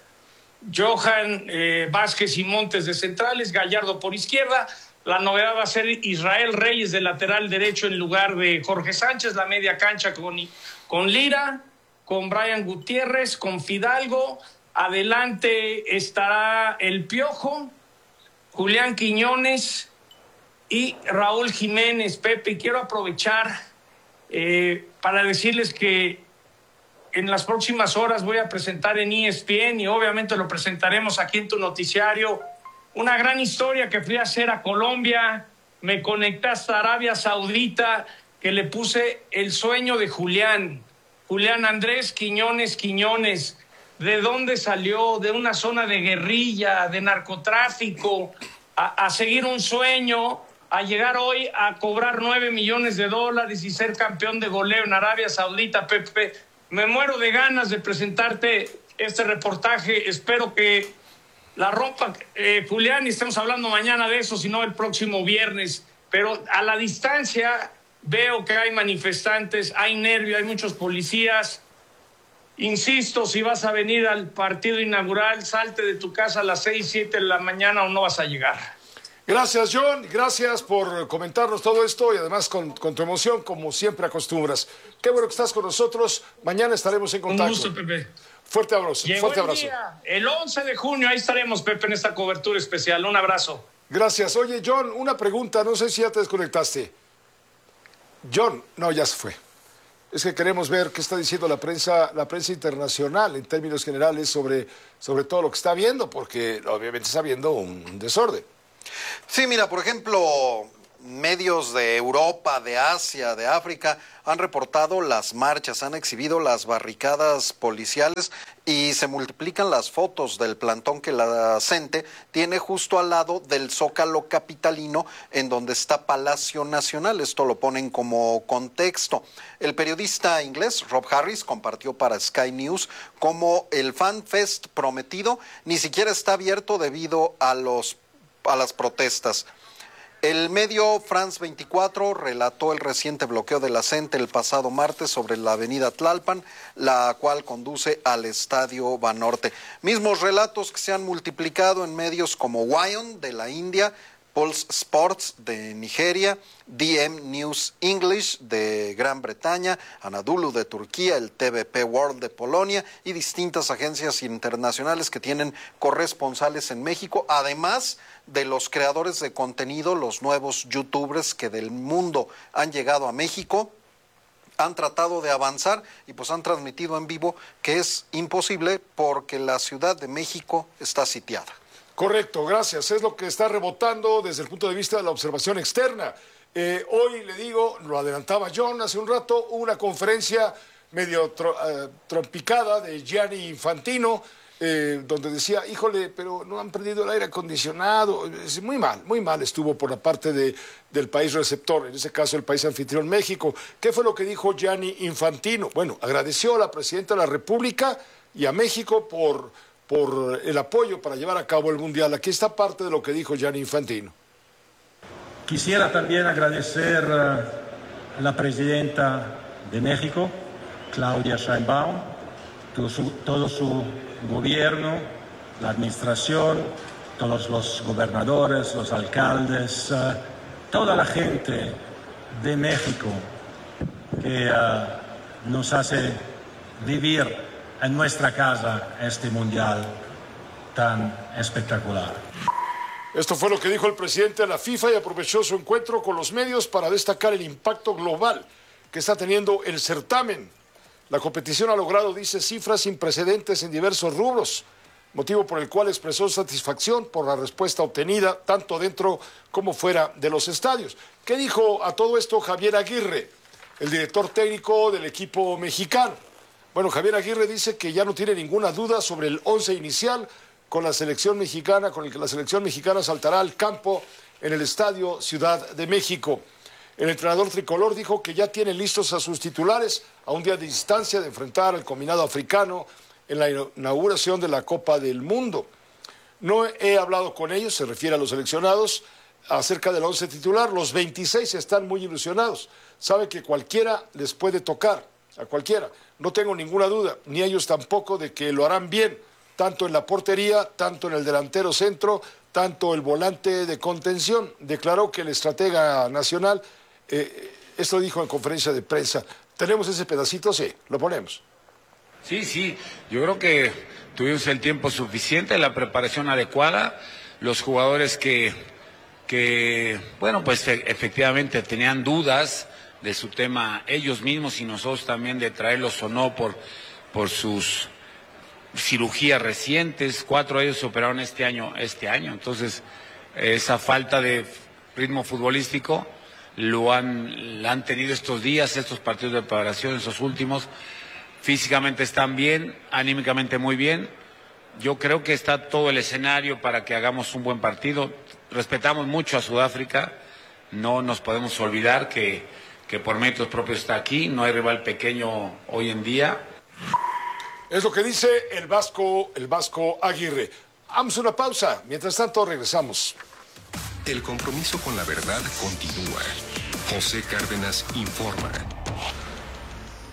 Johan eh, Vázquez y Montes de centrales, Gallardo por izquierda. La novedad va a ser Israel Reyes de lateral derecho en lugar de Jorge Sánchez, la media cancha con, con Lira, con Brian Gutiérrez, con Fidalgo. Adelante estará el Piojo, Julián Quiñones y Raúl Jiménez. Pepe, y quiero aprovechar eh, para decirles que en las próximas horas voy a presentar en E S P N y obviamente lo presentaremos aquí en tu noticiario. Una gran historia que fui a hacer a Colombia, me conecté hasta Arabia Saudita, que le puse el sueño de Julián. Julián Andrés Quiñones Quiñones. ¿De dónde salió? De una zona de guerrilla, de narcotráfico, a, a seguir un sueño, a llegar hoy a cobrar nueve millones de dólares y ser campeón de goleo en Arabia Saudita, Pepe. Me muero de ganas de presentarte este reportaje. Espero que la rompa, eh, Julián, y estemos hablando mañana de eso, sino el próximo viernes. Pero a la distancia veo que hay manifestantes, hay nervio, hay muchos policías. Insisto, si vas a venir al partido inaugural, salte de tu casa a las seis, siete de la mañana o no vas a llegar. Gracias, John. Gracias por comentarnos todo esto y además con, con tu emoción, como siempre acostumbras. Qué bueno que estás con nosotros. Mañana estaremos en contacto. Un gusto, Pepe. Fuerte abrazo. Llegó fuerte el abrazo. día, el once de junio, ahí estaremos, Pepe, en esta cobertura especial. Un abrazo. Gracias. Oye, John, una pregunta. No sé si ya te desconectaste. John, no, ya se fue. Es que queremos ver qué está diciendo la prensa, la prensa internacional en términos generales sobre, sobre todo lo que está viendo, porque obviamente está viendo un, un desorden. Sí, mira, por ejemplo, medios de Europa, de Asia, de África han reportado las marchas, han exhibido las barricadas policiales y se multiplican las fotos del plantón que la CENTE tiene justo al lado del Zócalo capitalino, en donde está Palacio Nacional. Esto lo ponen como contexto. El periodista inglés Rob Harris compartió para Sky News cómo el Fan Fest prometido ni siquiera está abierto debido a los a las protestas. El medio France veinticuatro relató el reciente bloqueo de la CENTE el pasado martes sobre la avenida Tlalpan, la cual conduce al Estadio Banorte. Mismos relatos que se han multiplicado en medios como Wion de la India, Pulse Sports de Nigeria, D M News English de Gran Bretaña, Anadolu de Turquía, el T V P World de Polonia y distintas agencias internacionales que tienen corresponsales en México, además de los creadores de contenido, los nuevos youtubers que del mundo han llegado a México, han tratado de avanzar y pues han transmitido en vivo que es imposible porque la Ciudad de México está sitiada. Correcto, gracias. Es lo que está rebotando desde el punto de vista de la observación externa. Eh, hoy, le digo, lo adelantaba John hace un rato, hubo una conferencia medio tro, uh, trompicada de Gianni Infantino, eh, donde decía, híjole, pero no han perdido el aire acondicionado. Es muy mal, muy mal estuvo por la parte de, del país receptor, en ese caso el país anfitrión México. ¿Qué fue lo que dijo Gianni Infantino? Bueno, agradeció a la Presidenta de la República y a México por... por el apoyo para llevar a cabo el Mundial. Aquí está parte de lo que dijo Gianni Infantino. Quisiera también agradecer a la presidenta de México, Claudia Sheinbaum, todo su, todo su gobierno, la administración, todos los gobernadores, los alcaldes, uh, toda la gente de México que uh, nos hace vivir en nuestra casa este mundial tan espectacular. Esto fue lo que dijo el presidente de la FIFA y aprovechó su encuentro con los medios para destacar el impacto global que está teniendo el certamen. La competición ha logrado, dice, cifras sin precedentes en diversos rubros, motivo por el cual expresó satisfacción por la respuesta obtenida tanto dentro como fuera de los estadios. ¿Qué dijo a todo esto Javier Aguirre, el director técnico del equipo mexicano? Bueno, Javier Aguirre dice que ya no tiene ninguna duda sobre el once inicial con la selección mexicana, con el que la selección mexicana saltará al campo en el Estadio Ciudad de México. El entrenador tricolor dijo que ya tiene listos a sus titulares a un día de distancia de enfrentar al combinado africano en la inauguración de la Copa del Mundo. No he hablado con ellos, se refiere a los seleccionados, acerca del once titular. Los veintiséis están muy ilusionados. Sabe que cualquiera les puede tocar, a cualquiera. No tengo ninguna duda, ni ellos tampoco, de que lo harán bien, tanto en la portería, tanto en el delantero centro, tanto el volante de contención. Declaró que el estratega nacional, eh, esto dijo en conferencia de prensa. ¿Tenemos ese pedacito? Sí, lo ponemos. Sí, sí, yo creo que tuvimos el tiempo suficiente, la preparación adecuada, los jugadores que, que bueno, pues efectivamente tenían dudas de su tema ellos mismos y nosotros también de traerlos o no por, por sus cirugías recientes. Cuatro de ellos se operaron este año, este año. Entonces, esa falta de ritmo futbolístico lo han, la han tenido estos días, estos partidos de preparación, esos últimos. Físicamente están bien, anímicamente muy bien. Yo creo que está todo el escenario para que hagamos un buen partido. Respetamos mucho a Sudáfrica, no nos podemos olvidar que, que por méritos propios está aquí, no hay rival pequeño hoy en día. Es lo que dice el Vasco, el Vasco Aguirre. Vamos a una pausa, mientras tanto regresamos. El compromiso con la verdad continúa. José Cárdenas informa.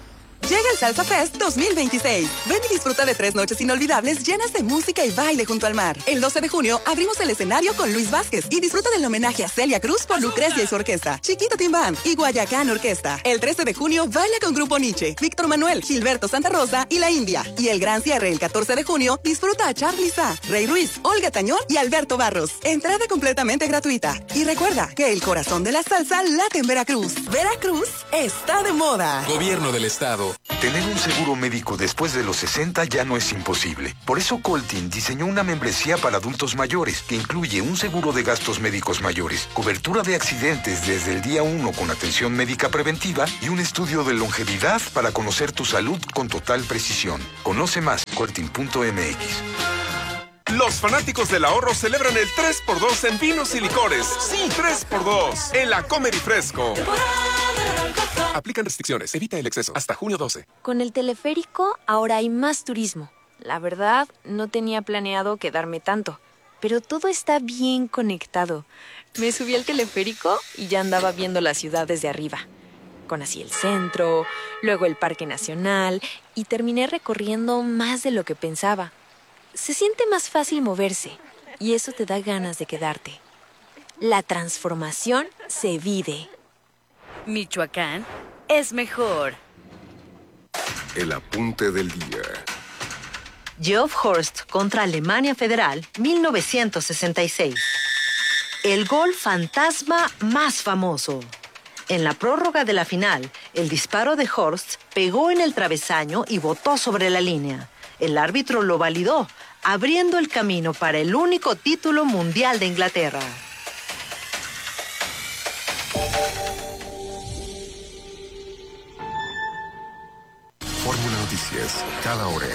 Llega el Salsa Fest dos mil veintiséis. Ven y disfruta de tres noches inolvidables llenas de música y baile junto al mar. El doce de junio abrimos el escenario con Luis Vázquez y disfruta del homenaje a Celia Cruz por Lucrecia y su orquesta, Chiquito Team Band y Guayacán Orquesta. El trece de junio baila con Grupo Nietzsche, Víctor Manuel, Gilberto Santa Rosa y La India. Y el gran cierre el catorce de junio disfruta a Charly Sa, Rey Ruiz, Olga Tañón y Alberto Barros. Entrada completamente gratuita. Y recuerda que el corazón de la salsa late en Veracruz. Veracruz está de moda. Gobierno del Estado. Tener un seguro médico después de los sesenta ya no es imposible. Por eso Coltin diseñó una membresía para adultos mayores que incluye un seguro de gastos médicos mayores, cobertura de accidentes desde el día uno con atención médica preventiva y un estudio de longevidad para conocer tu salud con total precisión. Conoce más, coltin punto m x. Los fanáticos del ahorro celebran el tres por dos en vinos y licores. Sí, tres por dos en la Comer y Fresco. Aplican restricciones. Evita el exceso. Hasta junio doce. Con el teleférico ahora hay más turismo. La verdad, no tenía planeado quedarme tanto, pero todo está bien conectado. Me subí al teleférico y ya andaba viendo la ciudad desde arriba. Conocí el centro, luego el Parque Nacional y terminé recorriendo más de lo que pensaba. Se siente más fácil moverse y eso te da ganas de quedarte. La transformación se vive. Michoacán es mejor. El apunte del día. Geoff Horst contra Alemania Federal, mil novecientos sesenta y seis. El gol fantasma más famoso. En la prórroga de la final, el disparo de Horst pegó en el travesaño y botó sobre la línea. El árbitro lo validó, abriendo el camino para el único título mundial de Inglaterra. Fórmula Noticias, cada hora.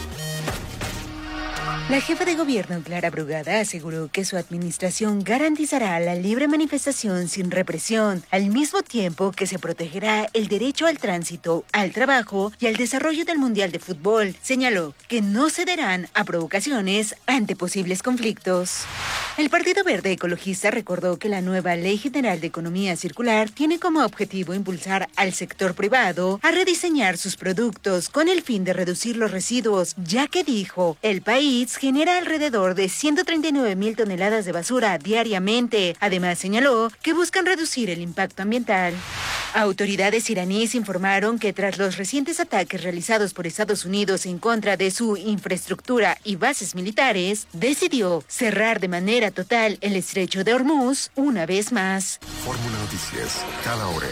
La jefa de gobierno, Clara Brugada, aseguró que su administración garantizará la libre manifestación sin represión, al mismo tiempo que se protegerá el derecho al tránsito, al trabajo y al desarrollo del Mundial de Fútbol. Señaló que no cederán a provocaciones ante posibles conflictos. El Partido Verde Ecologista recordó que la nueva Ley General de Economía Circular tiene como objetivo impulsar al sector privado a rediseñar sus productos con el fin de reducir los residuos, ya que dijo, el país genera alrededor de ciento treinta y nueve mil toneladas de basura diariamente. Además, señaló que buscan reducir el impacto ambiental. Autoridades iraníes informaron que tras los recientes ataques realizados por Estados Unidos en contra de su infraestructura y bases militares, decidió cerrar de manera total el estrecho de Hormuz una vez más. Fórmula Noticias, cada hora.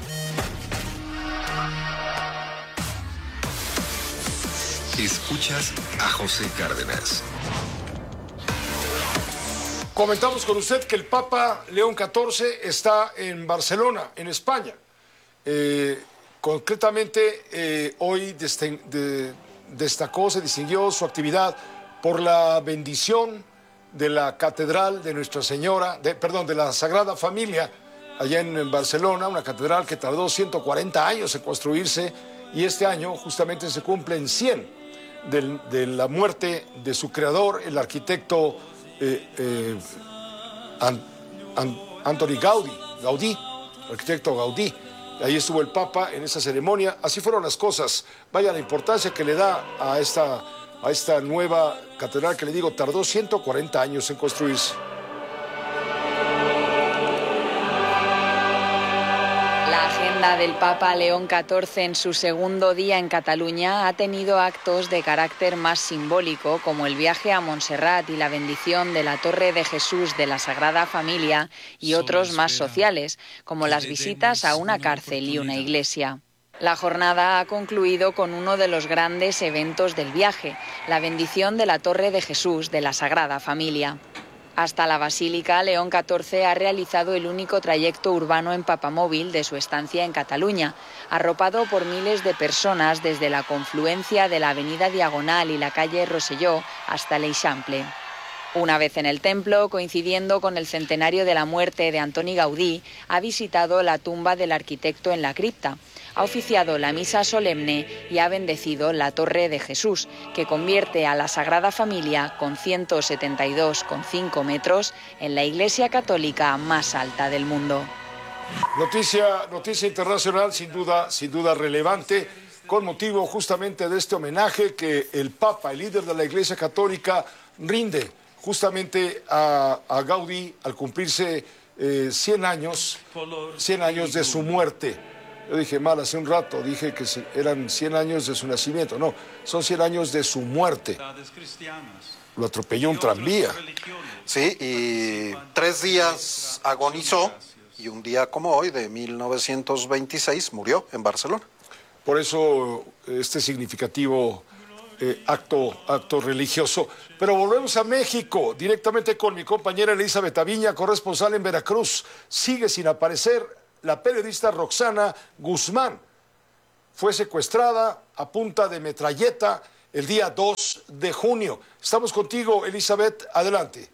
Escuchas a José Cárdenas. Comentamos con usted que el Papa León catorce está en Barcelona, en España. Eh, concretamente, eh, hoy deste- de- destacó, se distinguió su actividad por la bendición de la Catedral de Nuestra Señora, de, perdón, de la Sagrada Familia, allá en, en Barcelona, una catedral que tardó ciento cuarenta años en construirse y este año justamente se cumplen cien de, de la muerte de su creador, el arquitecto eh, eh, An, An, Antoni Gaudí, Gaudí, arquitecto Gaudí. Ahí estuvo el Papa en esa ceremonia. Así fueron las cosas. Vaya la importancia que le da a esta, a esta nueva catedral que, le digo, tardó ciento cuarenta años en construirse. La agenda del Papa León catorce en su segundo día en Cataluña ha tenido actos de carácter más simbólico, como el viaje a Montserrat y la bendición de la Torre de Jesús de la Sagrada Familia, y otros más sociales, como las visitas a una cárcel y una iglesia. La jornada ha concluido con uno de los grandes eventos del viaje, la bendición de la Torre de Jesús de la Sagrada Familia. Hasta la Basílica, León catorce ha realizado el único trayecto urbano en papamóvil de su estancia en Cataluña, arropado por miles de personas desde la confluencia de la Avenida Diagonal y la calle Rosselló hasta l'Eixample. Una vez en el templo, coincidiendo con el centenario de la muerte de Antoni Gaudí, ha visitado la tumba del arquitecto en la cripta. Ha oficiado la misa solemne y ha bendecido la Torre de Jesús, que convierte a la Sagrada Familia, con ciento setenta y dos coma cinco metros, en la iglesia católica más alta del mundo. Noticia, noticia internacional, sin duda, sin duda relevante. con motivo justamente de este homenaje que el Papa, el líder de la Iglesia Católica, rinde justamente a, a Gaudí al cumplirse eh, cien años, cien años de su muerte. Yo dije mal hace un rato, dije que eran cien años de su nacimiento. No, son cien años de su muerte. Lo atropelló un tranvía. Sí, y tres días agonizó y un día como hoy, de mil novecientos veintiséis, murió en Barcelona. Por eso este significativo eh, acto, acto religioso. Pero volvemos a México, directamente con mi compañera Elizabeth Aviña, corresponsal en Veracruz. Sigue sin aparecer la periodista Roxana Guzmán. Fue secuestrada a punta de metralleta el día dos de junio. Estamos contigo, Elizabeth, adelante.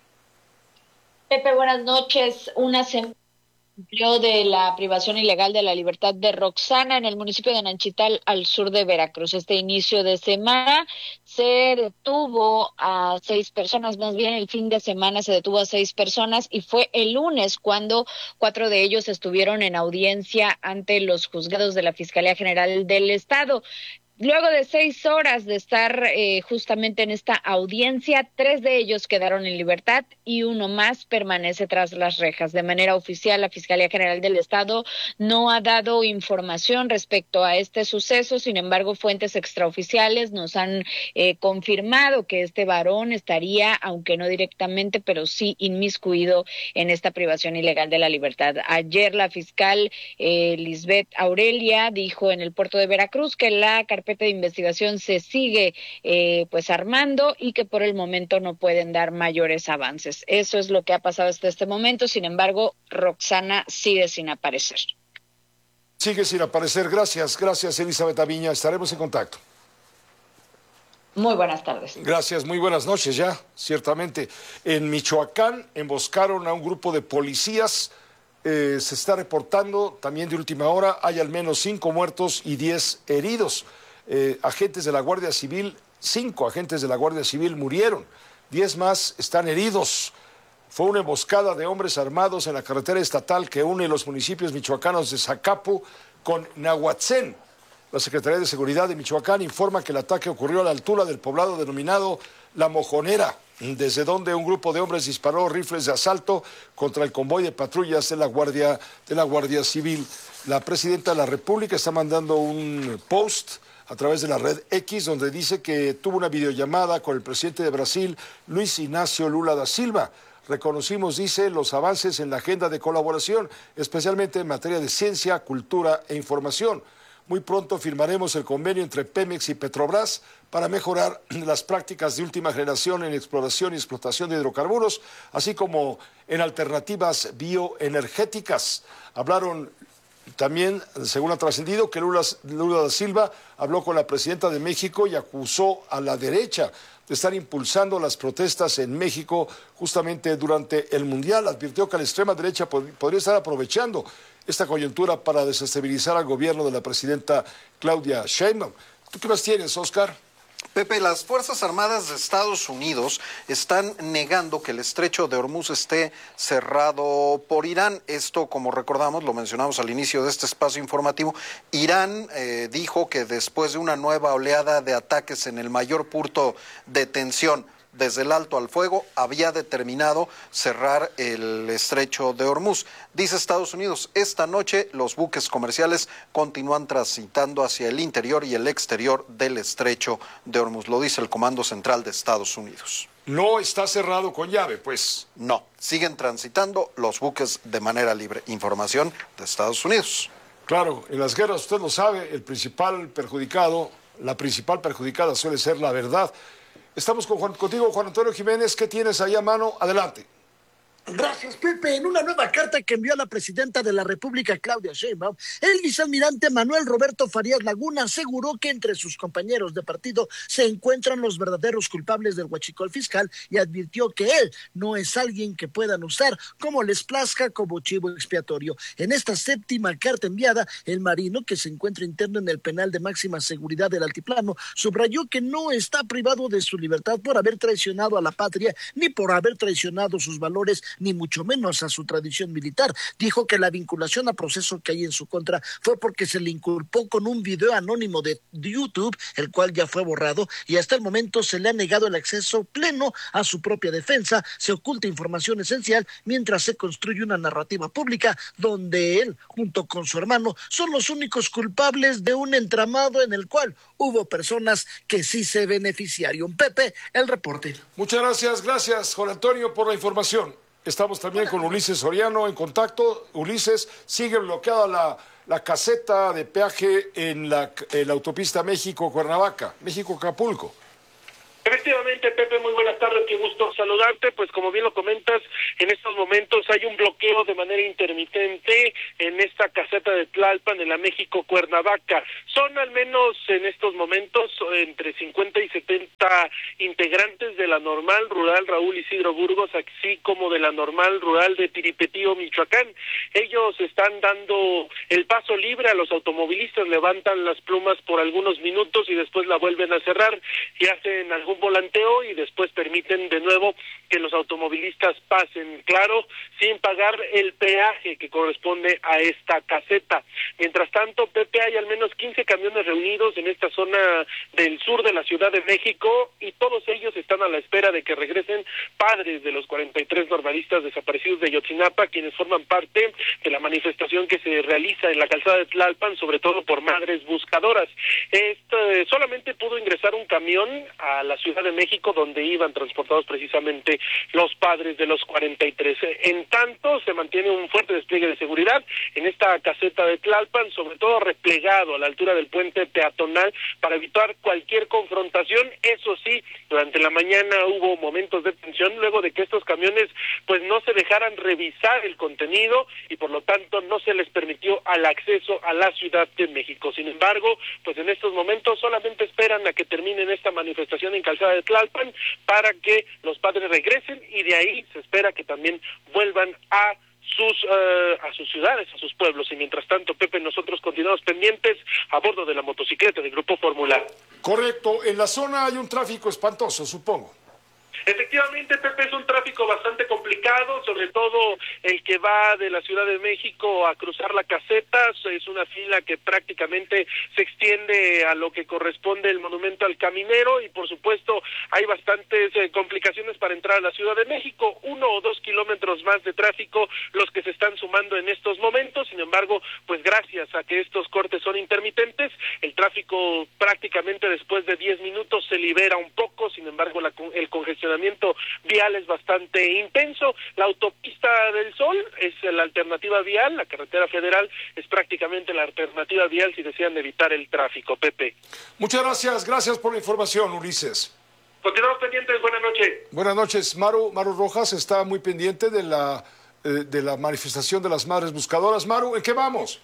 Pepe, buenas noches. Una semana cumplió de la privación ilegal de la libertad de Roxana en el municipio de Nanchital, al sur de Veracruz. Este inicio de semana se detuvo a seis personas, más bien el fin de semana se detuvo a seis personas, y fue el lunes cuando cuatro de ellos estuvieron en audiencia ante los juzgados de la Fiscalía General del Estado. Luego de seis horas de estar eh, justamente en esta audiencia, tres de ellos quedaron en libertad y uno más permanece tras las rejas. De manera oficial, la Fiscalía General del Estado no ha dado información respecto a este suceso. Sin embargo, fuentes extraoficiales nos han eh, confirmado que este varón estaría, aunque no directamente, pero sí inmiscuido en esta privación ilegal de la libertad. Ayer la fiscal eh, Lisbeth Aurelia dijo en el puerto de Veracruz que la carpeta de investigación se sigue eh, pues armando y que por el momento no pueden dar mayores avances. Eso es lo que ha pasado hasta este momento. Sin embargo, Roxana sigue sin aparecer. Sigue sin aparecer. Gracias, gracias Elizabeth Aviña. Estaremos en contacto. Muy buenas tardes. Gracias, muy buenas noches ya, ciertamente. En Michoacán emboscaron a un grupo de policías. Eh, se está reportando también de última hora, hay al menos cinco muertos y diez heridos. Eh, agentes de la Guardia Civil, cinco agentes de la Guardia Civil murieron, diez más están heridos. Fue una emboscada de hombres armados en la carretera estatal que une los municipios michoacanos de Zacapu con Nahuatzén. La Secretaría de Seguridad de Michoacán informa que el ataque ocurrió a la altura del poblado denominado La Mojonera, desde donde un grupo de hombres disparó rifles de asalto contra el convoy de patrullas de la Guardia, de la Guardia Civil. La presidenta de la República está mandando un post a través de la red X, donde dice que tuvo una videollamada con el presidente de Brasil, Luis Ignacio Lula da Silva. Reconocimos, dice, los avances en la agenda de colaboración, especialmente en materia de ciencia, cultura e información. Muy pronto firmaremos el convenio entre Pemex y Petrobras para mejorar las prácticas de última generación en exploración y explotación de hidrocarburos, así como en alternativas bioenergéticas. Hablaron también, según ha trascendido, que Lula, Lula da Silva habló con la presidenta de México y acusó a la derecha de estar impulsando las protestas en México justamente durante el Mundial. Advirtió que la extrema derecha pod- podría estar aprovechando esta coyuntura para desestabilizar al gobierno de la presidenta Claudia Sheinbaum. ¿Tú qué más tienes, Oscar? Pepe, las Fuerzas Armadas de Estados Unidos están negando que el estrecho de Hormuz esté cerrado por Irán. Esto, como recordamos, lo mencionamos al inicio de este espacio informativo. Irán eh, dijo que después de una nueva oleada de ataques en el mayor punto de tensión desde el alto al fuego, había determinado cerrar el estrecho de Hormuz. Dice Estados Unidos, esta noche los buques comerciales continúan transitando hacia el interior y el exterior del estrecho de Hormuz. Lo dice el Comando Central de Estados Unidos. No está cerrado con llave, pues. No, siguen transitando los buques de manera libre. Información de Estados Unidos. Claro, en las guerras, usted lo sabe, el principal perjudicado, la principal perjudicada suele ser la verdad. Estamos con Juan, contigo, Juan Antonio Jiménez. ¿Qué tienes ahí a mano? Adelante. Gracias, Pepe. En una nueva carta que envió a la presidenta de la República, Claudia Sheinbaum, el vicealmirante Manuel Roberto Farías Laguna aseguró que entre sus compañeros de partido se encuentran los verdaderos culpables del huachicol fiscal y advirtió que él no es alguien que puedan usar como les plazca como chivo expiatorio. En esta séptima carta enviada, el marino, que se encuentra interno en el penal de máxima seguridad del Altiplano, subrayó que no está privado de su libertad por haber traicionado a la patria ni por haber traicionado sus valores ni mucho menos a su tradición militar. Dijo que la vinculación a proceso que hay en su contra fue porque se le inculpó con un video anónimo de YouTube, el cual ya fue borrado, y hasta el momento se le ha negado el acceso pleno a su propia defensa. Se oculta información esencial mientras se construye una narrativa pública donde él, junto con su hermano, son los únicos culpables de un entramado en el cual hubo personas que sí se beneficiaron. Pepe, el reporte. Muchas gracias, gracias, Juan Antonio, por la información. Estamos también con Ulises Soriano en contacto. Ulises, sigue bloqueada la, la caseta de peaje en la, en la autopista México-Cuernavaca, México-Acapulco. Efectivamente, Pepe, muy buenas tardes, qué gusto saludarte. Pues como bien lo comentas, en estos momentos hay un bloqueo de manera intermitente en esta caseta de Tlalpan, en la México-Cuernavaca. Son al menos en estos momentos entre cincuenta y setenta integrantes de la normal rural Raúl Isidro Burgos, así como de la normal rural de Tiripetío, Michoacán. Ellos están dando el paso libre a los automovilistas, levantan las plumas por algunos minutos y después la vuelven a cerrar y hacen algún volanteo y después permiten de nuevo que los automovilistas pasen, claro, sin pagar el peaje que corresponde a esta caseta. Mientras tanto, Pepe, hay al menos quince camiones reunidos en esta zona del sur de la Ciudad de México y todos ellos están a la espera de que regresen padres de los cuarenta y tres normalistas desaparecidos de Yotzinapa, quienes forman parte de la manifestación que se realiza en la calzada de Tlalpan, sobre todo por madres buscadoras. Este, solamente pudo ingresar un camión a la Ciudad de México, donde iban transportados precisamente los padres de los cuarenta y tres. En tanto, se mantiene un fuerte despliegue de seguridad en esta caseta de Tlalpan, sobre todo replegado a la altura del puente peatonal para evitar cualquier confrontación. Eso sí, durante la mañana hubo momentos de tensión luego de que estos camiones pues no se dejaran revisar el contenido y por lo tanto no se les permitió el acceso a la Ciudad de México. Sin embargo, pues en estos momentos solamente esperan a que terminen esta manifestación en calzada de Tlalpan para que los padres regresen y de ahí se espera que también vuelvan a sus uh, a sus ciudades, a sus pueblos. Y mientras tanto, Pepe, nosotros continuamos pendientes a bordo de la motocicleta del Grupo Fórmula. Correcto, en la zona hay un tráfico espantoso, supongo. Efectivamente, Pepe, es un tráfico bastante complicado, sobre todo el que va de la Ciudad de México a cruzar la caseta. Es una fila que prácticamente se extiende a lo que corresponde el monumento al caminero y por supuesto hay bastantes eh, complicaciones para entrar a la Ciudad de México, uno o dos kilómetros más de tráfico los que se están sumando en estos momentos. Sin embargo, pues gracias a que estos cortes son intermitentes, el tráfico prácticamente después de diez minutos se libera un poco. Sin embargo, la, el congestionamiento vial es bastante intenso. La autopista del Sol es la alternativa vial, la carretera federal es prácticamente la alternativa vial si desean evitar el tráfico. Pepe. Muchas gracias, gracias por la información, Ulises. Continuamos pendientes, buenas noches. Buenas noches, Maru, Maru Rojas está muy pendiente de la, eh, de la manifestación de las madres buscadoras. Maru, ¿en qué vamos?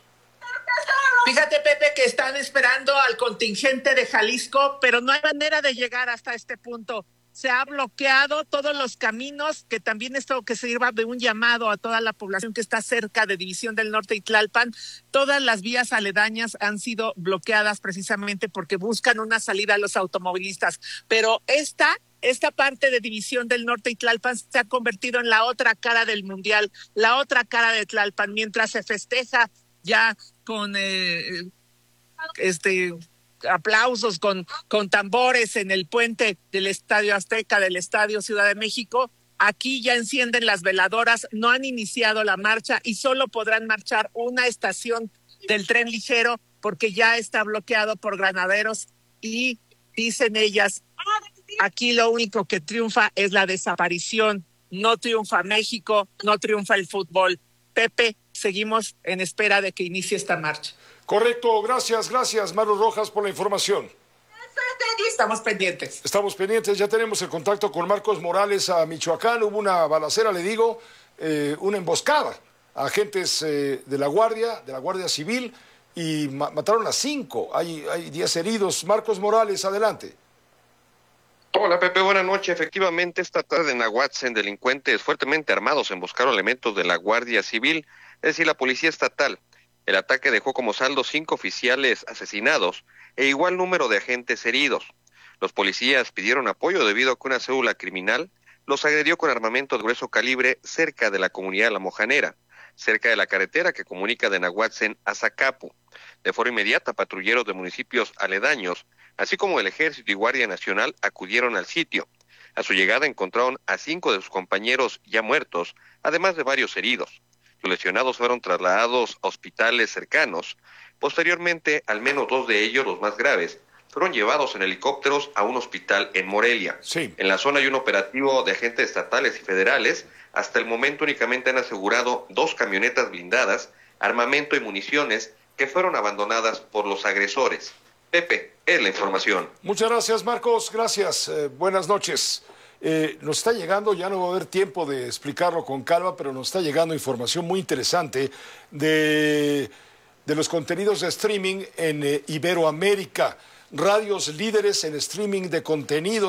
Fíjate, Pepe, que están esperando al contingente de Jalisco, pero no hay manera de llegar hasta este punto. Se ha bloqueado todos los caminos, que también esto que sirva de un llamado a toda la población que está cerca de División del Norte y Tlalpan. Todas las vías aledañas han sido bloqueadas precisamente porque buscan una salida a los automovilistas. Pero esta, esta parte de División del Norte y Tlalpan se ha convertido en la otra cara del Mundial, la otra cara de Tlalpan, mientras se festeja ya con eh, este... aplausos con, con tambores en el puente del Estadio Azteca, del Estadio Ciudad de México. Aquí ya encienden las veladoras, no han iniciado la marcha y solo podrán marchar una estación del tren ligero porque ya está bloqueado por granaderos y dicen ellas, aquí lo único que triunfa es la desaparición, no triunfa México, no triunfa el fútbol. Pepe, seguimos en espera de que inicie esta marcha. Correcto, gracias, gracias, Maru Rojas, por la información. Estamos pendientes. Estamos pendientes, ya tenemos el contacto con Marcos Morales a Michoacán. Hubo una balacera, le digo, eh, una emboscada a agentes eh, de la Guardia, de la Guardia Civil, y ma mataron a cinco. Hay, hay diez heridos. Marcos Morales, adelante. Hola, Pepe, buenas noches. Efectivamente, esta tarde en Aguatzen, delincuentes fuertemente armados emboscaron elementos de la Guardia Civil, es decir, la Policía Estatal. El ataque dejó como saldo cinco oficiales asesinados e igual número de agentes heridos. Los policías pidieron apoyo debido a que una célula criminal los agredió con armamento de grueso calibre cerca de la comunidad de La Mojanera, cerca de la carretera que comunica de Nahuatzen a Zacapu. De forma inmediata, patrulleros de municipios aledaños, así como el Ejército y Guardia Nacional, acudieron al sitio. A su llegada encontraron a cinco de sus compañeros ya muertos, además de varios heridos. Los lesionados fueron trasladados a hospitales cercanos. Posteriormente, al menos dos de ellos, los más graves, fueron llevados en helicópteros a un hospital en Morelia. Sí. En la zona hay un operativo de agentes estatales y federales. Hasta el momento únicamente han asegurado dos camionetas blindadas, armamento y municiones que fueron abandonadas por los agresores. Pepe, es la información. Muchas gracias, Marcos. Gracias. Eh, buenas noches. Eh, nos está llegando, ya no va a haber tiempo de explicarlo con calma, pero nos está llegando información muy interesante de, de los contenidos de streaming en eh, Iberoamérica. Radios líderes en streaming de contenidos.